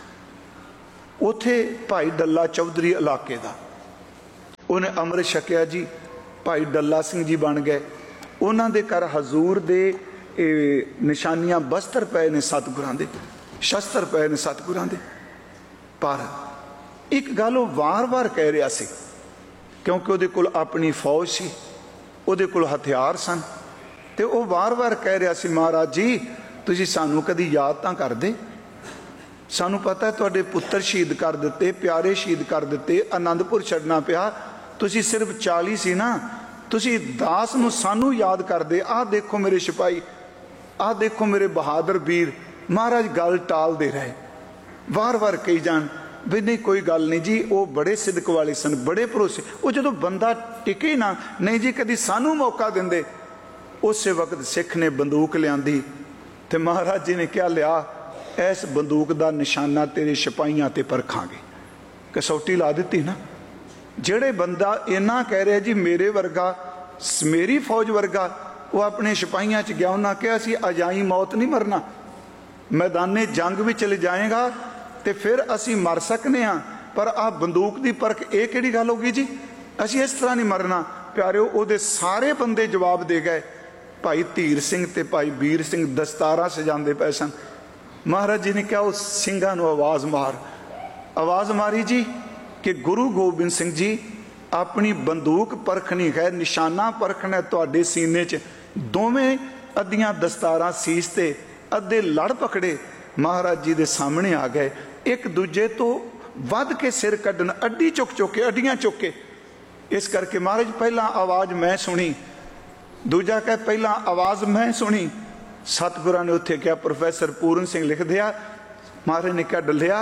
उथे भाई डल्ला चौधरी इलाके का, उन्हें अमृत छकिया जी। भाई डल्ला सिंह जी बन गए। उन्होंने घर हजूर दे निशानियां बस्तर पे ने सतगुरां दे, शस्त्र पे ने सतगुरां दे। पर एक गल वो वार वार कह रहा सी, क्योंकि उहदे कोल अपनी फौज सी, उहदे कोल हथियार सन। ते वो वार वार कह रहा सी, महाराज जी तुसीं सानू कदी याद तां करदे? सानू पता है तुहाडे पुत्तर शहीद कर दिते, प्यारे शहीद कर दिते, आनंदपुर छड्डना पिया। तुसीं सिर्फ 40 सी ना, तुसीं दास नूं सानू याद करदे। आ देखो मेरे सिपाही, आ देखो मेरे बहादुर वीर। महाराज गल टाल दे रहे, वार वार कही जान भी नहीं कोई गल नहीं जी, वो बड़े सिदक वाले सन, बड़े भरोसे। वो जो बंदा टिके ना, नहीं जी कदी सानू मौका देंदे। उस वक्त सिख ने बंदूक लियांदी ते महाराज जी ने क्या लिया, इस बंदूक का निशाना तेरे सिपाहियां ते परखांगे। कसौटी ला दी ना। जेड़े बंदा इन्ना कह रहा जी मेरे वर्गा, मेरी फौज वर्गा, वो अपने सिपाहियां च गया, उन्हें कहा सी अजाई मौत नहीं मरना, मैदाने जंग भी चले जाएगा तो फिर असी मर सकने हाँ, पर आ बंदूक की परख ये किहड़ी गल होगी जी, असी इस तरह नहीं मरना। प्यारिओ उहदे सारे बंदे जवाब दे गए। भाई धीर सिंह ते भाई वीर सिंह दस्तारा सजाते पे सन। महाराज जी ने कहा उस सिंघां नूं आवाज़ मार। आवाज़ मारी जी कि गुरु गोबिंद सिंह जी अपनी बंदूक परखनी है, निशाना परखना है तुहाडे सीने च। दोवें अद्धियां दस्तारां सीस ते अद्धे लड़ पकड़े महाराज जी दे सामने आ गए। एक दूजे तो वध के सिर कड्डन, अड्डी चुक चुक के, अड्डियां चुक के। इस करके महाराज पहला आवाज़ मैं सुनी, दूजा कह पहला आवाज़ मैं सुनी। सतगुरां ने उत्थे क्या प्रोफैसर पूरन सिंह लिख दिया, महाराज ने क्या डलिया,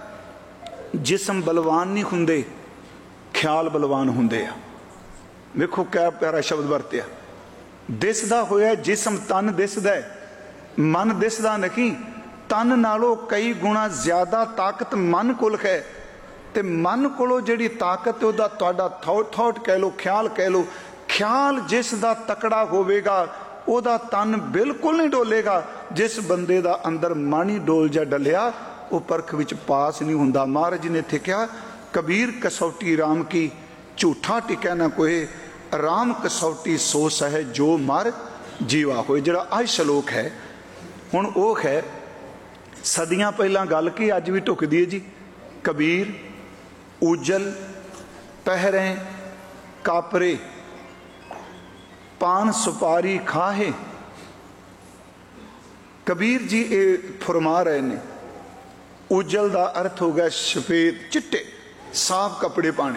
जिसम बलवान नहीं हुंदे, ख्याल बलवान हुंदे आ। वेखो क्या प्यारा शब्द वरतिया। दिसदा होया जिसम तन दिसदा है, मन दिसदा नहीं। तन नालों कई गुणा ज्यादा ताकत मन कोल है, ते मन कोलों जिहड़ी ताकत है उहदा तुहाडा थॉट कह लो, ख्याल कह लो। ख्याल जिस दा तकड़ा होवेगा उहदा तन बिल्कुल नहीं डोलेगा। जिस बंदे दा अंदर मन ही डोल जा डलिया वो परख विच पास नहीं हुंदा। महाराज जी ने इत्थे कहा कबीर कसौटी राम की, झूठा टिकै ना कोई। राम कसौटी सो सह जो मर जीवा होए। जिहड़ा आज श्लोक है हुण ओह है सदियां पहलां गल की अज भी ढुकदी है जी। कबीर उजल पहरें कापरे पान सुपारी खाहे। कबीर जी ये फरमा रहे ने उजल का अर्थ हो गया सफेद चिट्टे साफ कपड़े पाने,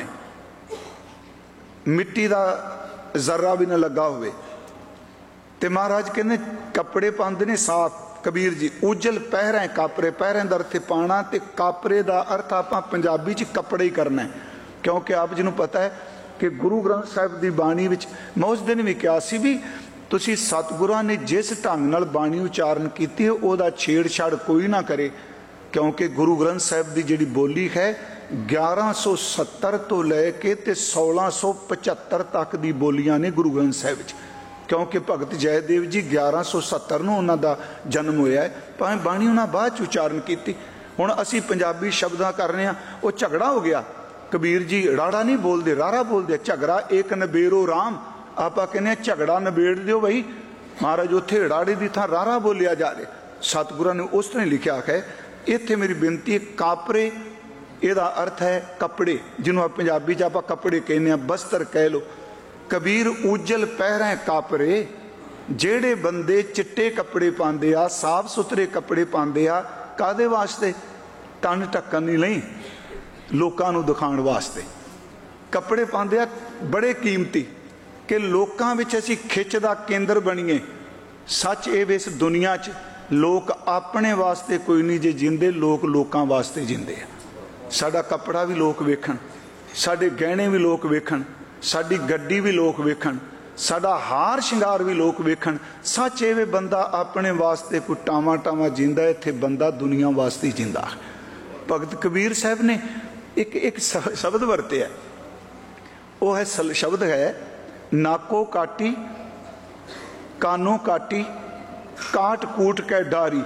मिट्टी का जरा भी ना लगा होवे। ते महाराज कहने कपड़े पाते ने साफ। कबीर जी उजल पहरें कापरे, पहरें का अर्थ पाना ते कापरे का अर्थ आपां पंजाबी च कपड़े ही करना है, क्योंकि आप जी नूं पता है कि गुरु ग्रंथ साहिब की बाणी विच मैं उस दिन भी कहा सी भी तुसी सतगुरां ने जिस ढंग नाल बाणी उचारण की है उहदा छेड़छाड़ कोई ना करे, क्योंकि गुरु ग्रंथ साहिब की जिहड़ी बोली है 1170 तो लैके ते 1675 तक दी बोलियां ने गुरु ग्रंथ साहिब विच। क्योंकि भगत जयदेव जी 1170 नूं उन्हां दा जन्म होया है, भावें बाणी उन्हां बाद उचारण की। हुण असीं पंजाबी शब्दां कर रहे हां, वो झगड़ा हो गया। कबीर जी राड़ा नहीं बोलते, रारा बोलते। झगड़ा एक नबेरो राम, आप कहने झगड़ा नबेड़ दिओ बई। महाराज उत्थे राड़े की थां रारा बोलिया जा रहा। सतगुरां ने उस तरह लिखा है। इत्थे मेरी बेनती है कापरे इहदा अर्थ है कपड़े, जिन्हों आप पंजाबी च आपां कपड़े कहने, बस्तर कह लो। कबीर उजल पहरें कापरे, जेड़े बंदे चिट्टे कपड़े पाते आ, साफ सुथरे कपड़े पाते आ, कादे वास्ते? तन ढक्कन नहीं लई, लोकां नूं दिखाउण वास्ते कपड़े पाते आ बड़े कीमती कि लोकां विच असीं खिच दा केंद्र बणीए। सच ये इस दुनिया च लोग अपने वास्ते कोई नहीं जे जिंदे, लोग लोकां वास्ते जिंदे आ। साडा कपड़ा भी लोग वेखण, साडे गहने भी लोग वेखण, साडी गड्डी भी लोग वेखण, साडा हार शिंगार भी लोग वेखण। सच ये बंदा अपने वास्ते कोई टावा टावा जिंदा, इत्थे बंदा दुनिया वास्ते जिंदा। भगत कबीर साहब ने एक शब्द वरते है, वो है शब्द है नाको काटी कानो काटी काट कूट के डारी।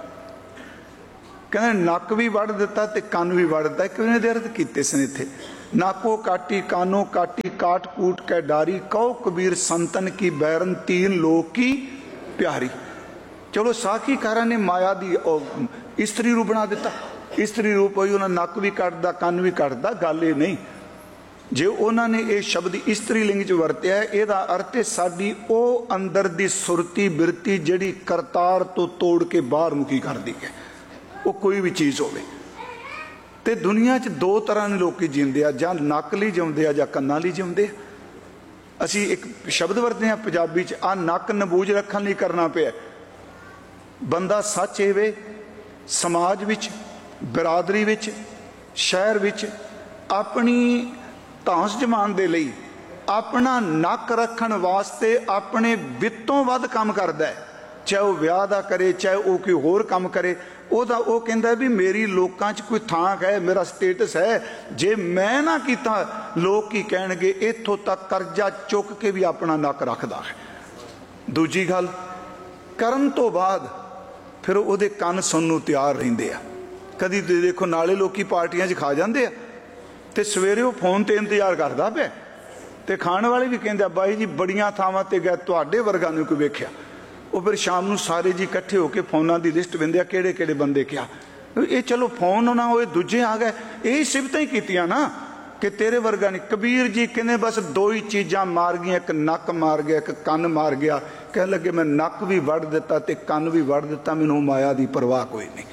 कहते नक भी वड़ दिता ते कन भी वड़ दिता। किवें दे अर्थ कीते सन इत्थे? नाको काटी कानो काटी काट कूट के डारी, कहो कबीर संतन की बैरन तीन लोक की प्यारी। चलो साखीकारां ने माया दी स्त्री रूप बना दिता। स्त्री रूप होई उन्हें नक भी कटदा कन भी कटदा, गल ये नहीं। जे उन्होंने ये शब्द स्त्री लिंग च वरत्या है, इहदा अर्थ है साडी ओ अंदर दी सुरती बिरती जिहड़ी करतार तो तोड़ के बाहर मुखी कर दी है, वो कोई भी चीज़ होवे। ते दुनिया च दो तरह के लोग जींदे आ, जां नक लई जिउंदे आ जां कन्नां लई जिउंदे आ। असीं एक शब्द वरतदे आ पंजाबी च, आ नक नबूज रखण लई करना पिया। बंदा सच एवे समाज विच, बिरादरी विच, शहर विच अपनी धांस जमान दे लई अपना नक रखण वास्ते अपने वित्तों वध काम करदा है। चाहे वह विआह दा करे, चाहे वह कोई होर काम करे, ओदा वो कहंदा भी मेरी लोकां च कोई थां है, मेरा स्टेटस है। जे मैं ना कीता लोग की कहणगे। इत्थों तक करजा चुक के भी अपना नक रखदा है। दूजी गल करन तो बाद फिर उहदे कन सुनन नूं तैयार रहिंदे आ। कदी तुसीं देखो नाले लोकी पार्टियां च खा जांदे आ ते सवेरे वो फोन ते इंतजार करदा पिया, ते खाण वाले भी कहंदे बाई जी बड़ियां थावां ते गए, तुहाडे वर्गा नूं कोई वेखिया। वो फिर शाम नूं सारे जी इकट्ठे होकर फोनां दी लिस्ट वेंदे आ, किहड़े किहड़े बंदे क्या। ये चलो फोन ना होए, दूजे आ गए, यही सिफतां ही कीतियां ना कि तेरे वर्गा नहीं। कबीर जी कहने बस दो ही चीज़ां मार गई, एक नक मार गया, एक कन मार गया। कह लगे मैं नक भी वड़ दिता ते कन भी वड़ दिता, मैनूं माया की परवाह कोई नहीं।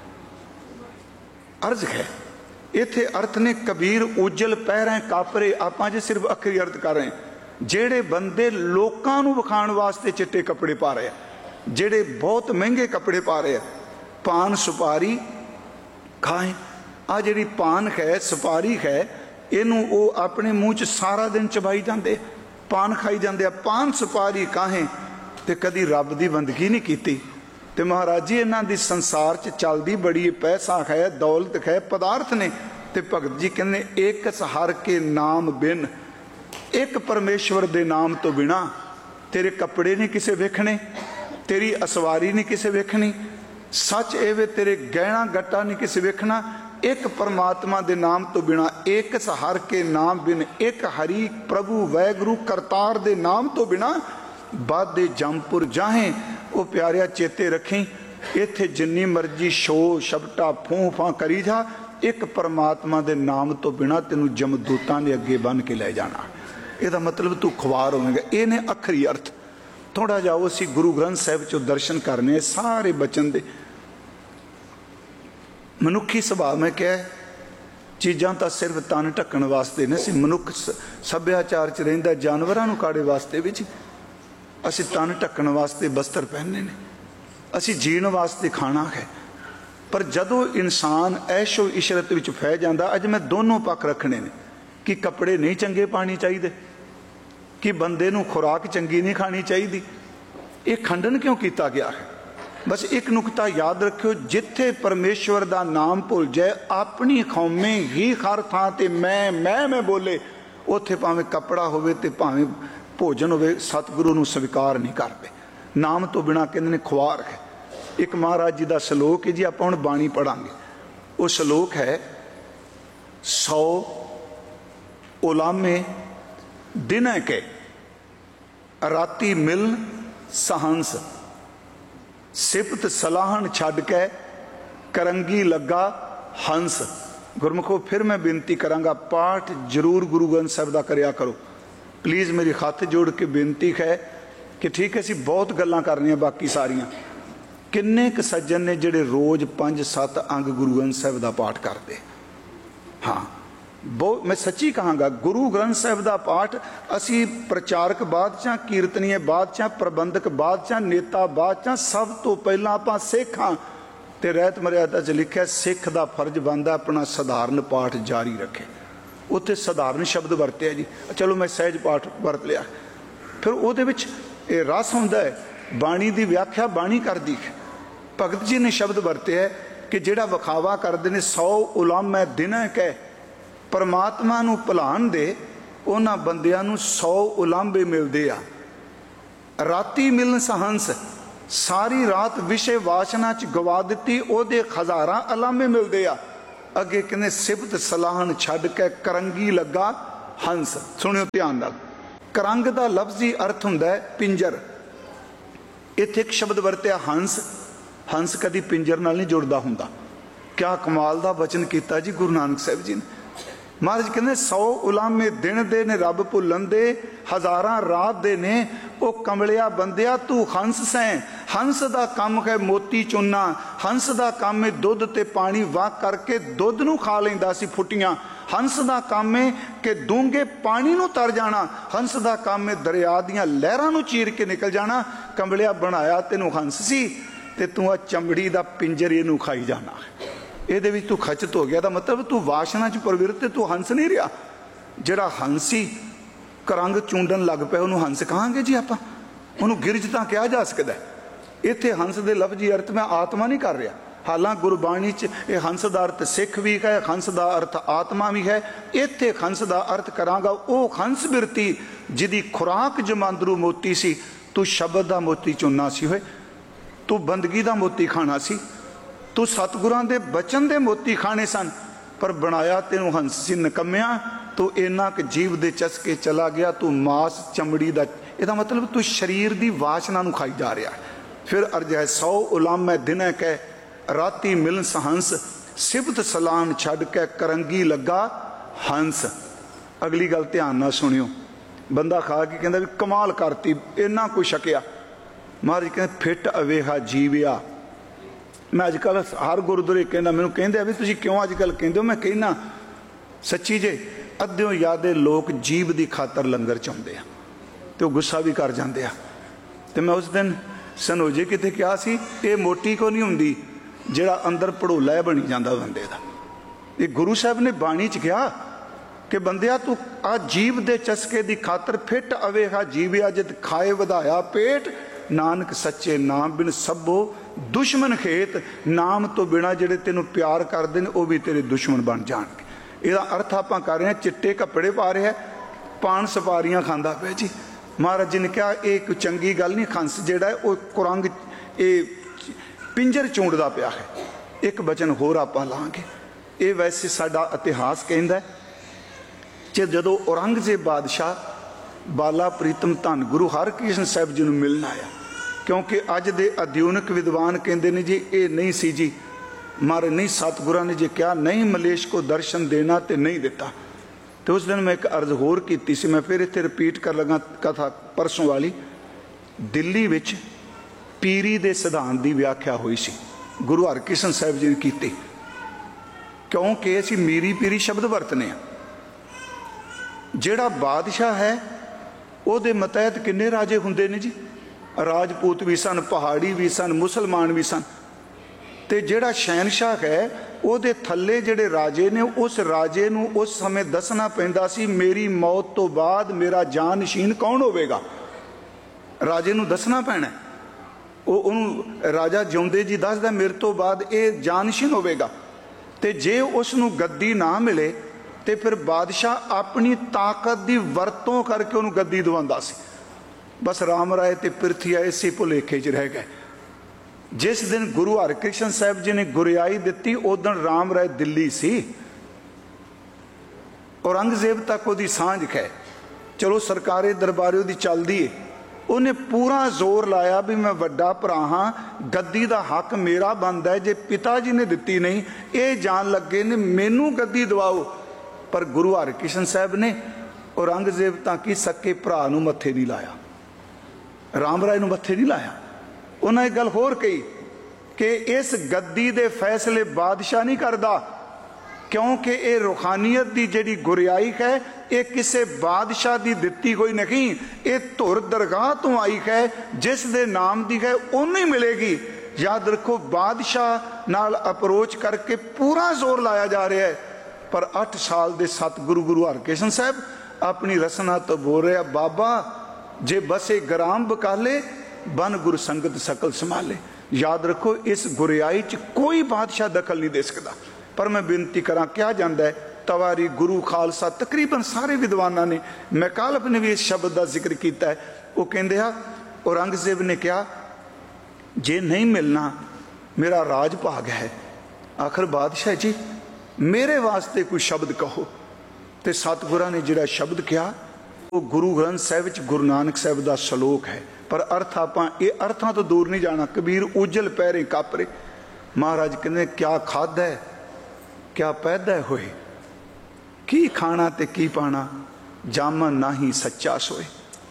अर्ज है इत्थे अर्थ ने कबीर उजल पहरें कापरे। आपां जे सिर्फ अखरी अर्थ कर रहे हैं। जेड़े बंदे लोकां नूं विखाण वास्ते चिट्टे कपड़े पा रहे हैं, जेड़े बहुत महंगे कपड़े पा रहे हैं, पान सुपारी खाएं। आ जिहड़ी पान है सुपारी है, इनू वो अपने मूँह च सारा दिन चबाई जाते, पान खाई जाते। पान सुपारी काहें ते कदी रब की बंदगी नहीं की। तो महाराज जी इन्हां दी संसार च चलदी बड़ी पैसा है, दौलत है, पदार्थ ने। ते भगत जी कहने एक हर के नाम बिन, एक परमेश्वर दे नाम तो बिना तेरे कपड़े नहीं किसे वेखने, तेरी असवारी नहीं किसे वेखनी। सच एवे तेरे गहना गट्टा नहीं किसे वेखना। एक परमात्मा दे नाम तो बिना, एक हर के नाम बिन, एक हरि प्रभु वैगुरु करतार दे नाम तो बिना बादे जमपुर जाहें। वो प्यारिया चेते रखें, इत्थे जिन्नी मर्जी शो शबटा फूं फां करी जा, एक परमात्मा दे नाम तो बिना तेनू जमदूतां ने अगे बन के लै जाना। ਇਹਦਾ मतलब तू खुआर होवेगा। ये ने अखरी अर्थ। थोड़ा जाओ असी गुरु ग्रंथ साहिब चो दर्शन करने सारे बचन दे। मनुखी सुभाव में क्या चीज़ां तो सिर्फ तन ढकण वास्ते ने। असी मनुख सभ्याचार च रहिंदा जानवरां नूं काड़े वास्ते विच, असी तन ढकण वास्ते बस्तर पहनने ने, असी जीण वास्ते खाना है। पर जदों इंसान ऐशो इशरत विच फै जांदा, अज मैं दोनों पक्ष रखने ने कि कपड़े नहीं चंगे पाने चाहिए, कि बंदे नूं खुराक चंगी नहीं खानी चाहिए। ये खंडन क्यों किया गया है? बस एक नुकता याद रखियो, जिथे परमेश्वर दा नाम भुल जाए, अपनी कौमे ही हर थां ते मैं बोले, उत्थे भावें कपड़ा होवे ते भावें भोजन होवे, सतगुरु नूं स्वीकार नहीं करते। नाम तो बिना कहंदे ने खुआर है। एक महाराज जी का सलोक है जी, आपां हुण बाणी पढ़ांगे। वो सलोक है 100 उलामे दिन के राती मिलन सहंस, सिफत सलाहन छड़ के करंगी लगा हंस। गुरमुखो फिर मैं बेनती करांगा, पाठ जरूर गुरु ग्रंथ साहिब दा करिया करो प्लीज़। मेरी हथ जोड़ के बेनती है कि ठीक है असी बहुत गल्लां करनियां, बाकी सारियां किन्ने क सज्जन ने जिहड़े रोज़ 5-7 अंग गुरु ग्रंथ साहिब दा पाठ करते। हाँ बहुत, मैं सच्ची कहांगा, गुरु ग्रंथ साहिब दा पाठ असी प्रचारक बादशाह, कीर्तनीय बादशाह, प्रबंधक बादशाह, नेता बादशाह, सब तो पहला आपां सिख हां। ते रहत मर्यादा च लिखिया सिख दा फर्ज बनदा अपना सधारण पाठ जारी रखे। उत्थे सधारण शब्द वरते जी, चलो मैं सहज पाठ वरत लिया। फिर उहदे विच ये रस हुंदा है, बाणी दी व्याख्या बाणी करदी है। भगत जी ने शब्द वरते है कि जिहड़ा विखावा करदे ने 100 उलामे दिन कै, परमात्मा नूं भुलाण दे उन्हां बंदियां नूं 100 उलांबे मिलदे आ। राती मिलन सहंस, सारी रात विषय वासना च गवा दित्ती, ओहदे हज़ारां उलांबे मिलदे आ। अगे कहंदे सिफत सलाहन छड्ड के करंगी लगा हंस। सुनियो ध्यान नाल, करंग दा लफ्जी अर्थ हुंदा है पिंजर। इत्थे एक शब्द वरतिया हंस। हंस कदी पिंजर नाल नहीं जुड़दा हुंदा। क्या कमाल दा वचन कीता जी गुरु नानक साहिब जी ने। महाराज कहते 100 उलामे दिन दे ने रब भुलन दे, हज़ारां रात दे ने। ओ कमलिया बंदिया तू हंस सैं। हंस दा काम है मोती चुनना, हंस दा काम है दुध ते पानी वाह करके दुध नूं खा लैंदा सी फुटियां। हंस दा काम है कि डूंगे पानी नूं तर जाना। हंस दा काम है दरिया दियां लहरां नूं चीर के निकल जाना। कमलिया बनाया तेनू हंस सी ते तू आ चमड़ी दा पिंजर इहनूं खाई जाना। ਇਹਦੇ ਵਿੱਚ तू खचत हो गया। ਦਾ मतलब तू वासना च प्रवृत्त ਤੇ तू हंस नहीं रहा। ਜਿਹੜਾ हंसी ਕਰੰਗ ਚੁੰਡਣ ਲੱਗ ਪਿਆ ਉਹਨੂੰ ਹੰਸ ਕਹਾਂਗੇ ਜੀ ਆਪਾਂ? ਉਹਨੂੰ ਗਿਰਜ ਤਾਂ ਕਿਹਾ ਜਾ ਸਕਦਾ। ਇੱਥੇ ਹੰਸ ਦੇ ਲਫ਼ਜ਼ੀ ਅਰਥ ਮੈਂ ਆਤਮਾ ਨਹੀਂ ਕਰ ਰਿਹਾ। ਹਾਲਾਂ ਗੁਰਬਾਣੀ 'ਚ ਇਹ ਹੰਸ ਦਾ ਅਰਥ ਸਿੱਖ ਵੀ ਹੈ, ਹੰਸ ਦਾ ਅਰਥ ਆਤਮਾ ਵੀ ਹੈ। ਇੱਥੇ ਹੰਸ ਦਾ ਅਰਥ ਕਰਾਂਗਾ ਉਹ ਹੰਸ ਬਿਰਤੀ ਜਿਹਦੀ ਖੁਰਾਕ ਜਮਾਂਦਰੂ ਮੋਤੀ ਸੀ। ਤੂੰ ਸ਼ਬਦ ਦਾ ਮੋਤੀ ਚੁਣਨਾ ਸੀ ਹੋਏ, ਤੂੰ ਬੰਦਗੀ ਦਾ ਮੋਤੀ ਖਾਣਾ ਸੀ, तू सतगुरां दे बचन दे मोती खाने सन, पर बनाया तेनू हंस सी निकम्मिया। तू इन्ना क जीव दे चस्के चला गया, तू मास चमड़ी दा। इहदा मतलब तू शरीर दी वासना नू खाई जा रहा। फिर अर्ज है 100 उलामे दिन कै राती मिलन सहंस, सिफत सलान छड़ के करंगी लगा हंस। अगली गल ध्यान नाल सुनियो। बंदा खा के कहंदा भी कमाल करती, इन्ना कुछ छकिया। महाराज कहंदे फिट अवेहा जीविया। मैं अजकल हर गुरुद्वारे कहना, मैनू कहते भी तुसीं क्यों अजकल कहते हो? मैं कहना सच्ची जे अद्धियों यादे लोग जीव की खातर लंगर चाहुंदे आ ते गुस्सा भी कर जाते हैं। तो मैं उस दिन सनोजे किते कहा सी, ये मोटी को नहीं हुंदी जिहड़ा अंदर भड़ोला बनी जाता बंदे दा। ये गुरु साहब ने बाणी च कहा कि बंदिया तू आ जीव दे चस्के की खातर फिट अवेहा जीविया, जित खाए वधाया पेट, नानक सच्चे नाम बिन सबो दुश्मन खेत। नाम तो बिना जिहड़े तेनू प्यार करते हैं वह भी तेरे दुश्मन बन जाणगे। इहदा अर्थ आपां कर रहे हैं चिट्टे कपड़े पा रहे हैं, पान सपारियां खांदा पिया जी। महाराज जी ने कहा यह कोई चंगी गल नहीं। खंस जिहड़ा है वह कुरंग ये पिंजर चूंडदा पिया है। एक बचन होर आपां लांगे, ये वैसे साडा इतिहास कहता है कि जदों औरंगजेब बादशाह बाला प्रीतम धन गुरु हरकृष्ण साहब जी नूं मिलण आया, क्योंकि अज दे आधुनिक विद्वान कहते हैं जी ये नहीं सी जी, मारे नहीं सतगुरां ने जे क्या नहीं मलेश को दर्शन देना तो नहीं दिता। तो उस दिन मैं एक अर्ज होर की सी, मैं फिर इत्थे रिपीट कर लगा कथा परसों वाली। दिल्ली विच पीरी दे सिद्धांत की व्याख्या हुई सी, गुरु हरकृष्ण साहब जी ने की, क्योंकि असीं मीरी पीरी शब्द वरतने आ। जिहड़ा बादशाह है ਉਹਦੇ मतहत किन्ने राजे हुंदे ने जी, राजपूत भी सन, पहाड़ी भी सन, मुसलमान भी सन। ते जिहड़ा शहनशाह है ਉਹਦੇ थल्ले जिहड़े राजे ने उस राजे नूं उस समय दसना पैंदा सी मेरी मौत तो बाद मेरा जानशीन कौन होवेगा, राजे नूं दसना पैना। ਉਹਨੂੰ राजा जिउंदे जी दसदा मेरे तो बाद ये जानशीन होवेगा। ते जे उसनूं गद्दी ना मिले तो फिर बादशाह अपनी ताकत की वरतों करके उन्होंने गद्दी दवांदा सी। बस राम राय ते पिरथी आए इसी भुलेखे च रह गए। जिस दिन गुरु हरकृष्ण साहब जी ने गुरियाई दी उस दिन राम राय दिल्ली सी, औरंगजेब तक वो सांझ है। चलो सरकारे दरबारे वो चलती है, उन्हें पूरा जोर लाया भी मैं वड्डा भरा हाँ, गद्दी का हक मेरा बनता है, जे पिता जी ने दिती नहीं ये जान लगे ने मैनू गद्दी दवाओ। पर गुरु हरकृष्ण साहब ने औरंगजेब तक की सके भरा नूं मत्थे नहीं लाया, राम राय नूं मत्थे नहीं लाया। उन्हें एक गल होर कही कि इस गद्दी दे फैसले बादशाह नहीं करता, क्योंकि ये रूहानीयत की जिहड़ी गुरियाई है ये किसी बादशाह की दिती हुई नहीं, ये धुर दरगाह तो आई है, जिस दे नाम की है उन्हें ही मिलेगी। याद रखो बादशाह नाल अप्रोच करके पूरा जोर लाया जा रहा है। पर 8 साल दे सतगुरु गुरु हरकृष्ण साहब अपनी रसना तो बोल रहे बाबा जे बसे ग्राम बकाले बन गुरु संगत सकल संभाले। याद रखो इस गुरियाई च कोई बादशाह दखल नहीं दे सकता। पर मैं बेनती करा क्या जाता है तवारी गुरु खालसा तकरीबन सारे विद्वानों ने, मैं कालप ने भी इस शब्द का जिक्र किया है। वो कहते हैं औरंगजेब ने कहा जे नहीं मिलना मेरा राज भाग है। आखिर बादशाह जी मेरे वास्ते कोई शब्द कहो। तो सतगुरां ने जिहड़ा शब्द कहा वो गुरु ग्रंथ साहिब च गुरु नानक साहिब का सलोक है। पर अर्थ आपां ये अर्थां तो दूर नहीं जाना। कबीर उजल पैरे कापरे, महाराज कहते क्या खादा है क्या पैदा होए, की खाना ते की पाना, जामन नाही सच्चा सोए।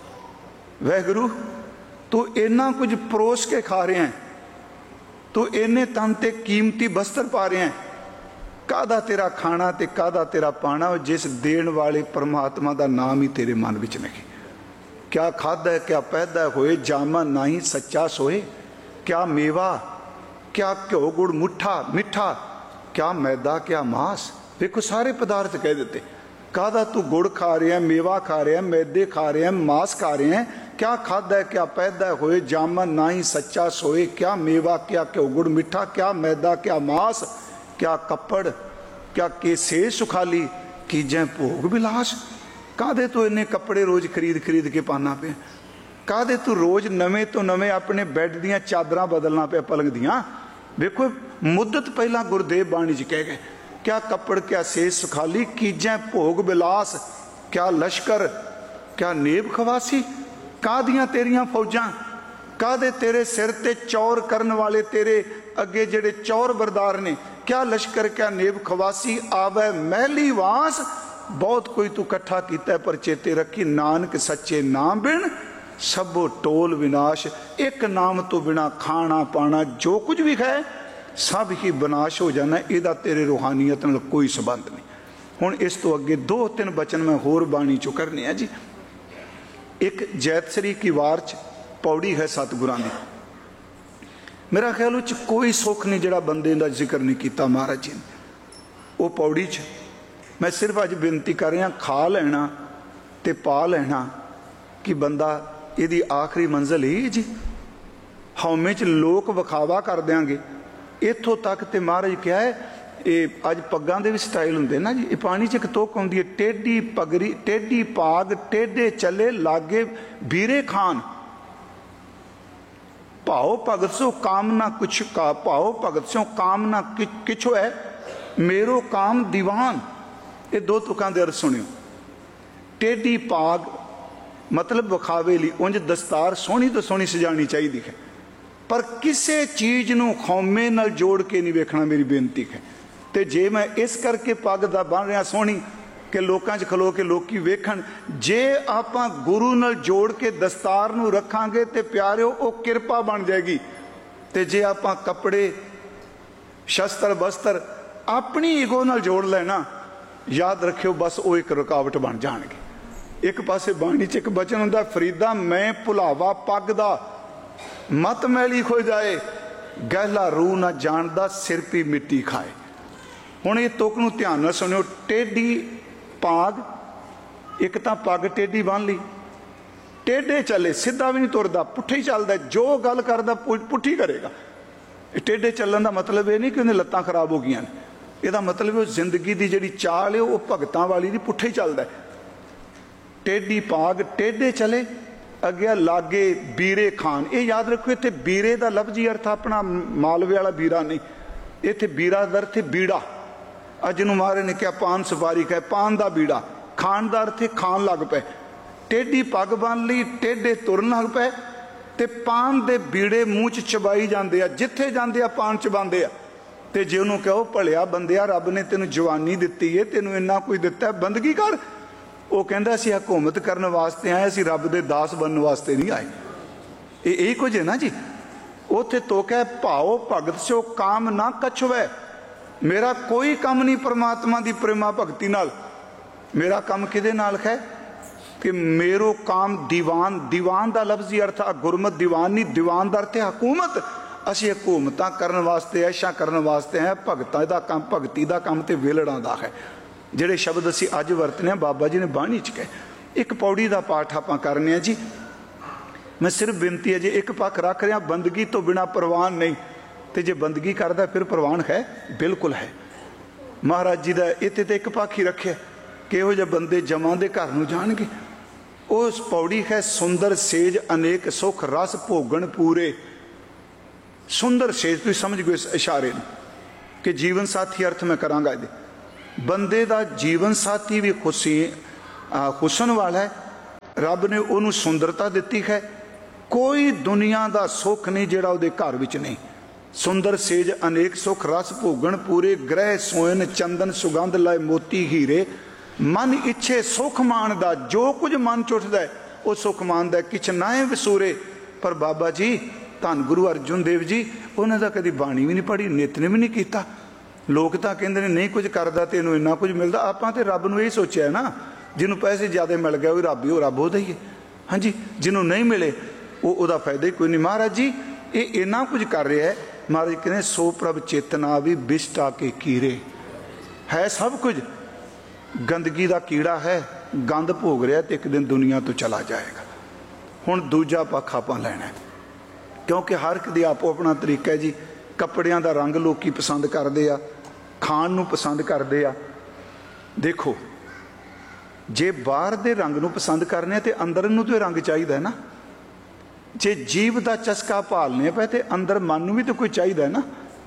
वाहिगुरू तू इन्ना कुछ परोस के खा रहे हैं, तू इन्ने तन ते कीमती बस्तर पा रहे हैं, कादा तेरा खाना ते कादा तेरा पाना, जिस देण वाले परमात्मा का नाम ही तेरे मन विच नहीं। क्या खादा है क्या पैदा होए, जामन नाही सच्चा सोए। क्या मेवा क्या घ्यो गुड़ मुठा मिठा, क्या मैदा क्या मांस। देखो सारे पदार्थ कह देते। कादा तू गुड़ खा रहे हैं, मेवा खा रहे हैं, मैदे खा रहे हैं, मांस खा रहे हैं। क्या खादा है क्या पैदा होए, जामन नाही सच्चा सोए। क्या मेवा क्या घ्यो गुड़ मिठा, क्या मैदा क्या मांस, क्या कपड़ क्या केसे सुखाली, कीजें भोग विलास। कादे तू इन्ने कपड़े रोज खरीद खरीद के पाना पे, कादे तू रोज नवे तो नवे अपने बैड दियां चादरां बदलना पे पलंग दियां। देखो मुद्दत पहला गुरुदेव बाणी च कह गए क्या कपड़ क्या सेज सुखाली, कीजें भोग विलास। क्या लश्कर क्या नेब खवासी, कादियां तेरियां फौजां, कादे तेरे सिर ते चौर करन वाले तेरे अगे जेड़े चौर बरदार ने। क्या लश्कर क्या नेब खवासी, आवे महली वास। बहुत कोई तू कट्ठा कीता पर चेते रखी, नानक सच्चे नाम बिन सबो टोल विनाश। एक नाम तो बिना खाना पाना जो कुछ भी है सब ही विनाश हो जाना। इहदा तेरे रूहानीयत नाल कोई संबंध नहीं। हुण इस तो अगे 2-3 बचन मैं होर बाणी चो करने हैं जी। एक जैतसरी की वार च पौड़ी है सतगुरां दी, मेरा ख्याल उस कोई सुख नहीं जिहड़ा बंदे का जिक्र नहीं किया महाराज जी ने। वो पौड़ी च मैं सिर्फ अज बेनती कर रहा खा लेना ते पा लेना कि बंदा यदी आखिरी मंजिल ही जी। हौमे च लोक विखावा कर देंगे इत्थों तक। तो महाराज क्या है ये अज पग्गां दे भी स्टाइल हुंदे ना जी। ये पानी च एक तुक आउंदी है, टेढ़ी पगड़ी टेढ़ी पाग टेढ़े चले लागे बीरे खान। भाओ भगत सो कामना कुछ का, भाओ भगत सो कामना किछो है। मेरो काम दीवान, ये दो तुकां दे अर्थ सुनियो। टेढ़ी पाग मतलब विखावे लई, उंज दस्तार सोहनी तो सोहनी सजानी चाहिए है, पर किसी चीज़ नूं खौमे नाल जोड़ के नहीं वेखना, मेरी बेनती है। तो जे मैं इस करके पग दा बन रहा सोहनी कि लोकां च खलो के लोकी वेखण, जे आपां गुरु नाल जोड़ के दस्तार नूं रखांगे ते प्यारिओ वो किरपा बन जाएगी। ते जे आपां कपड़े शस्त्र बस्त्र अपनी ईगो नाल जोड़ लेना, याद रखियो बस वो एक रुकावट बन जाणगे। एक पासे बाणी च एक बचन हुंदा, फरीदा मैं भुलावा पग दा, मत मैली खो जाए, गहला रूह ना जानदा, सिर पी मिट्टी खाए। हुण ये तुक नूं ध्यान नाल सुनियो। टेढ़ी पाग, एक तां पग टेढ़ी बन ली, टेढ़े चले, सीधा भी नहीं तुरदा, पुट्ठे ही चलदा, जो गल करदा पुट्ठी करेगा। टेढ़े चलण दा मतलब ये नहीं कि उन्हें लत्तां खराब हो गई, ਇਹਦਾ मतलब वो जिंदगी की जिहड़ी चाल है वो भगतां वाली नहीं, पुट्ठे ही चलदा। टेढ़ी पाग टेढ़े चले, अगे लागे बीरे खान। ये याद रखो, इत्थे बीरे का लफ्जी अर्थ अपना मालवे वाला बीरा नहीं, इत्थे बीरा का अर्थ बीड़ा। अज नूं महाराज ने कहा पान सुपारी कहे, पान का बीड़ा, खान का अर्थ खान लग पे। टेढ़ी पग बन ली, टेढ़े तुरन लग पे, ते पान दे बीड़े मूँह च चबाई जाते आ, जिथे जाते आ पान चबाते आ। ते जे उन्होंने कहो भलिया बंदिया, रब ने तेन जवानी दिती है, तेन इन्ना कुछ दिता है, बंदगी कर। वो कहता असीं हुकूमत करने वास्ते आए, असीं रब दे दास बनने वास्ते नहीं आए। यही कुछ है ना जी। उत्थे तो कह भाओ भगत सो काम ना कछुवै, मेरा कोई काम नहीं परमात्मा की प्रेमा भगती नाल। मेरा काम किदे नाल है कि मेरो काम दीवान, दीवान का लफ्जी अर्थ आ गुरमत दीवान नहीं, दीवान का अर्थ है हुकूमत। असीं हुकूमतां करन वास्ते, ऐशा करन वास्ते हैं, भगतां दा काम, भगती दा काम ते वेलड़ां दा है। जिहड़े शब्द असीं अज वरतने बाबा जी ने बाणी च कहे। एक पौड़ी का पाठ आपां करने जी। मैं सिर्फ बेनती है, जे एक पक्ष रख रहा बंदगी तो बिना प्रवान नहीं, तो जे बंदगी करदा फिर प्रवान है, बिल्कुल है। महाराज जी का इत्थे तो एक पक्ष ही रखे कि इहो जिहे बंदे जमां दे घर नूं जाणगे। उस पौड़ी है, सुंदर सेज अनेक सुख रस भोगण पूरे। सुंदर सेज, तुसीं समझ गए इस इशारे नूं कि जीवन साथी अर्थ मैं करांगा इहदे। बंदे दा जीवन साथी भी हुसन वाला है, रब ने उन्होंने सुंदरता दी है। कोई दुनिया का सुख नहीं जिहड़ा उहदे घर विच नहीं। सुंदर सेज अनेक सुख रस भोगण पूरे, ग्रह सोयन चंदन सुगंध लाए मोती हीरे। मन इच्छे सुख मानदा, जो कुछ मन च उठदा है वो सुख मानदा है, किछ नाए विसूरे। पर बाबा जी धन गुरु अर्जुन देव जी, उन्होंने तो कभी बाणी भी नहीं पढ़ी, नितने भी नहीं किया। लोग तो कहते हैं नहीं कुछ करता तो इन्हू इन्ना कुछ मिलता। आपां तो रब नूं यही सोचा है ना, जिन्होंने पैसे ज़्यादा मिल गए वो रब ही, वो रब होता ही है। हाँ जी, जिन्होंने नहीं मिले वो फायदा ही कोई नहीं। महाराज जी ये इन्ना कुछ कर रहा है। महाराज कहते सो प्रभ चेतना भी बिष्टा के कीरे। है सब कुछ, गंदगी का कीड़ा है, गंद भोग रहा है तो एक दिन दुनिया तो चला जाएगा। हुण दूजा पक्ष आपां लैणा है, क्योंकि हर एक दी आपो अपना तरीका है जी। कपड़ियां दा रंग लोकी पसंद करते आ, खाण नूं पसंद करते आ। देखो जे बाहर दे रंग नूं पसंद करने तो अंदर नूं तो रंग चाहिए ना। जे जीव का चस्का भालने पे तो अंदर मन नूं भी तो कोई चाहिए ना।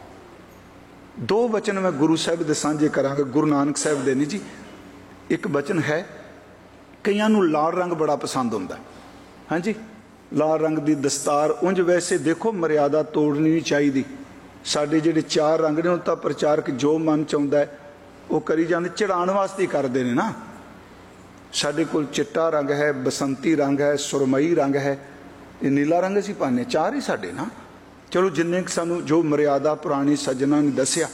दो वचन मैं गुरु साहब दे सांझे करांगा, गुरु नानक साहब दे नहीं जी। एक वचन है, कईयां नूं लाल रंग बड़ा पसंद हुंदा। हाँ जी, लाल रंग की दस्तार। उंज वैसे देखो मर्यादा तोड़नी नहीं चाहिए। साडे जिहड़े चार रंग ने उन्हें प्रचारक जो मन चाहुंदा है वो करी जाते, चढ़ाण वास्ते ही करते हैं ना। साडे कोल चिट्टा रंग है, बसंती रंग है, सुरमई रंग है, ये नीला रंग असीं पाने, चार ही साडे ना। चलो जिन्ने सानू जो मर्यादा पुरानी सज्जना ने दसिया।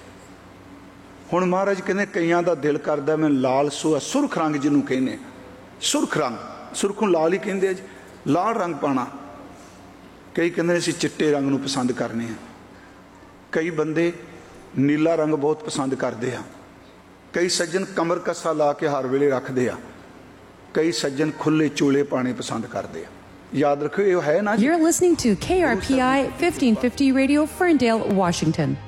हुण महाराज कहते कईयां दा दिल करदा मैं लाल सुरख रंग जिन्हों कहने, सुरख रंग, सुरखों लाल ही कहते जी, लाल रंग पाना। कई कहते असीं चिट्टे रंग नूं पसंद करने हैं। कई बंदे नीला रंग बहुत पसंद करते हैं। कई सज्जन कमर कसा ला के हर वेले रखते हैं। कई सज्जन खुले चोले पाने पसंद करते हैं। याद रखो ये है ना। You're listening to KRPI 1550 Radio, Ferndale, Washington.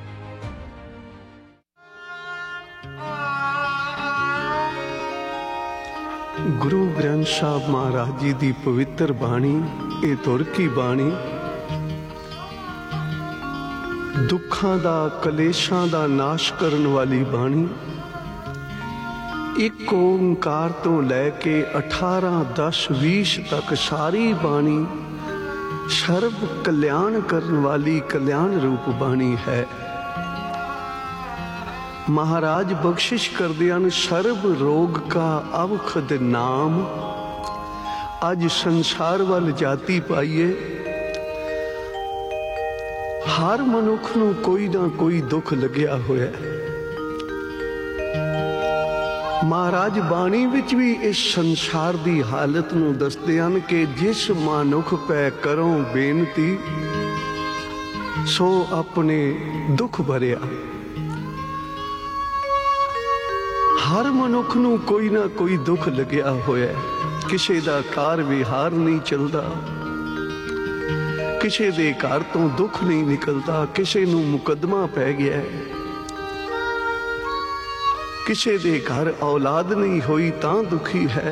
Guru Granth साहब महाराज जी की पवित्र बाणी, ये तुर की बाणी। ਦੁੱਖਾਂ ਦਾ ਕਲੇਸ਼ਾਂ ਦਾ ਨਾਸ਼ ਕਰਨ ਵਾਲੀ ਬਾਣੀ। ਇੱਕ ਓੰਕਾਰ ਤੋਂ ਲੈ ਕੇ 18, 10, 20 ਤੱਕ ਸਾਰੀ ਬਾਣੀ ਸਰਬ ਕਲਿਆਣ ਕਰਨ ਵਾਲੀ ਕਲਿਆਣ ਰੂਪ ਬਾਣੀ ਹੈ। महाराज बख्शिश करते हैं सर्ब रोग का अवखद नाम। अज संसार वाल जाति पाइए, हर मनुख नूं कोई ना कोई दुख लग्या होया। महाराज बाणी विच भी इस संसार की हालत नूं दसदे हन कि जिस मनुख पै करो बेनती सो अपने दुख भरिया। हर मनुख नूं कोई ना कोई दुख लग्या होया। किसी दा कार विहार नहीं चलता, किसी दे घर तो दुख नहीं निकलता, किसी नूं मुकदमा पै गया, किसी दे घर औलाद नहीं होई तां दुखी है।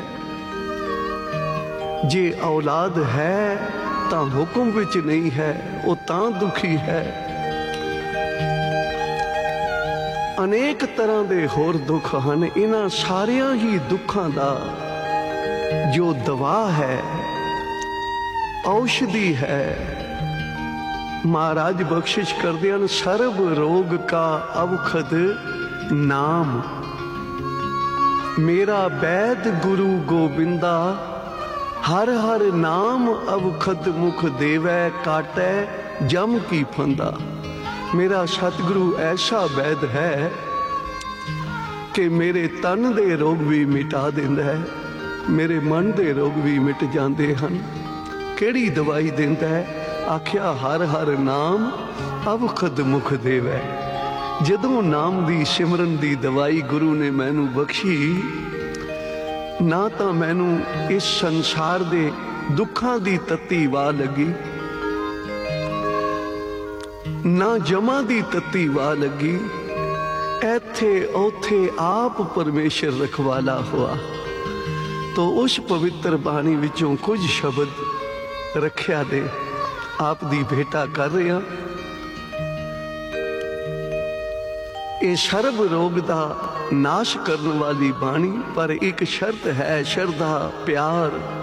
जे औलाद है तां हुक्म विच नहीं है, वो तां दुखी है। अनेक तरह के होर दुख हैं। इन्हां सारिया ही दुखों का जो दवा है, औषधि है, महाराज बख्शिश करते हैं सर्व रोग का अवखद नाम। मेरा वैद गुरु गोबिंदा हर हर नाम अवखद मुख देवै काटै जम की फंदा। मेरा सतगुरु ऐसा वैद है कि मेरे तन दे रोग भी मिटा देंदा है, मेरे मन दे रोग भी मिट जाते हैं। केड़ी दवाई देंदा है? आख्या हर हर नाम अवखद मुख देवै। जदों नाम दी सिमरन दी दवाई गुरु ने मैनू बख्शी, ना तो मैनू इस संसार दे दुखां दी तत्ती वाह लगी, ना जमा दी तत्ती वाह लगी। ऐथे औथे आप परमेश्वर रखवाला हुआ। तो उस पवित्र बाणी विचों कुछ शब्द रखिया दे आप दी भेटा कर रहे हैं। ये सर्व रोग दा नाश करने वाली बाणी, पर एक शर्त है, श्रद्धा, प्यार,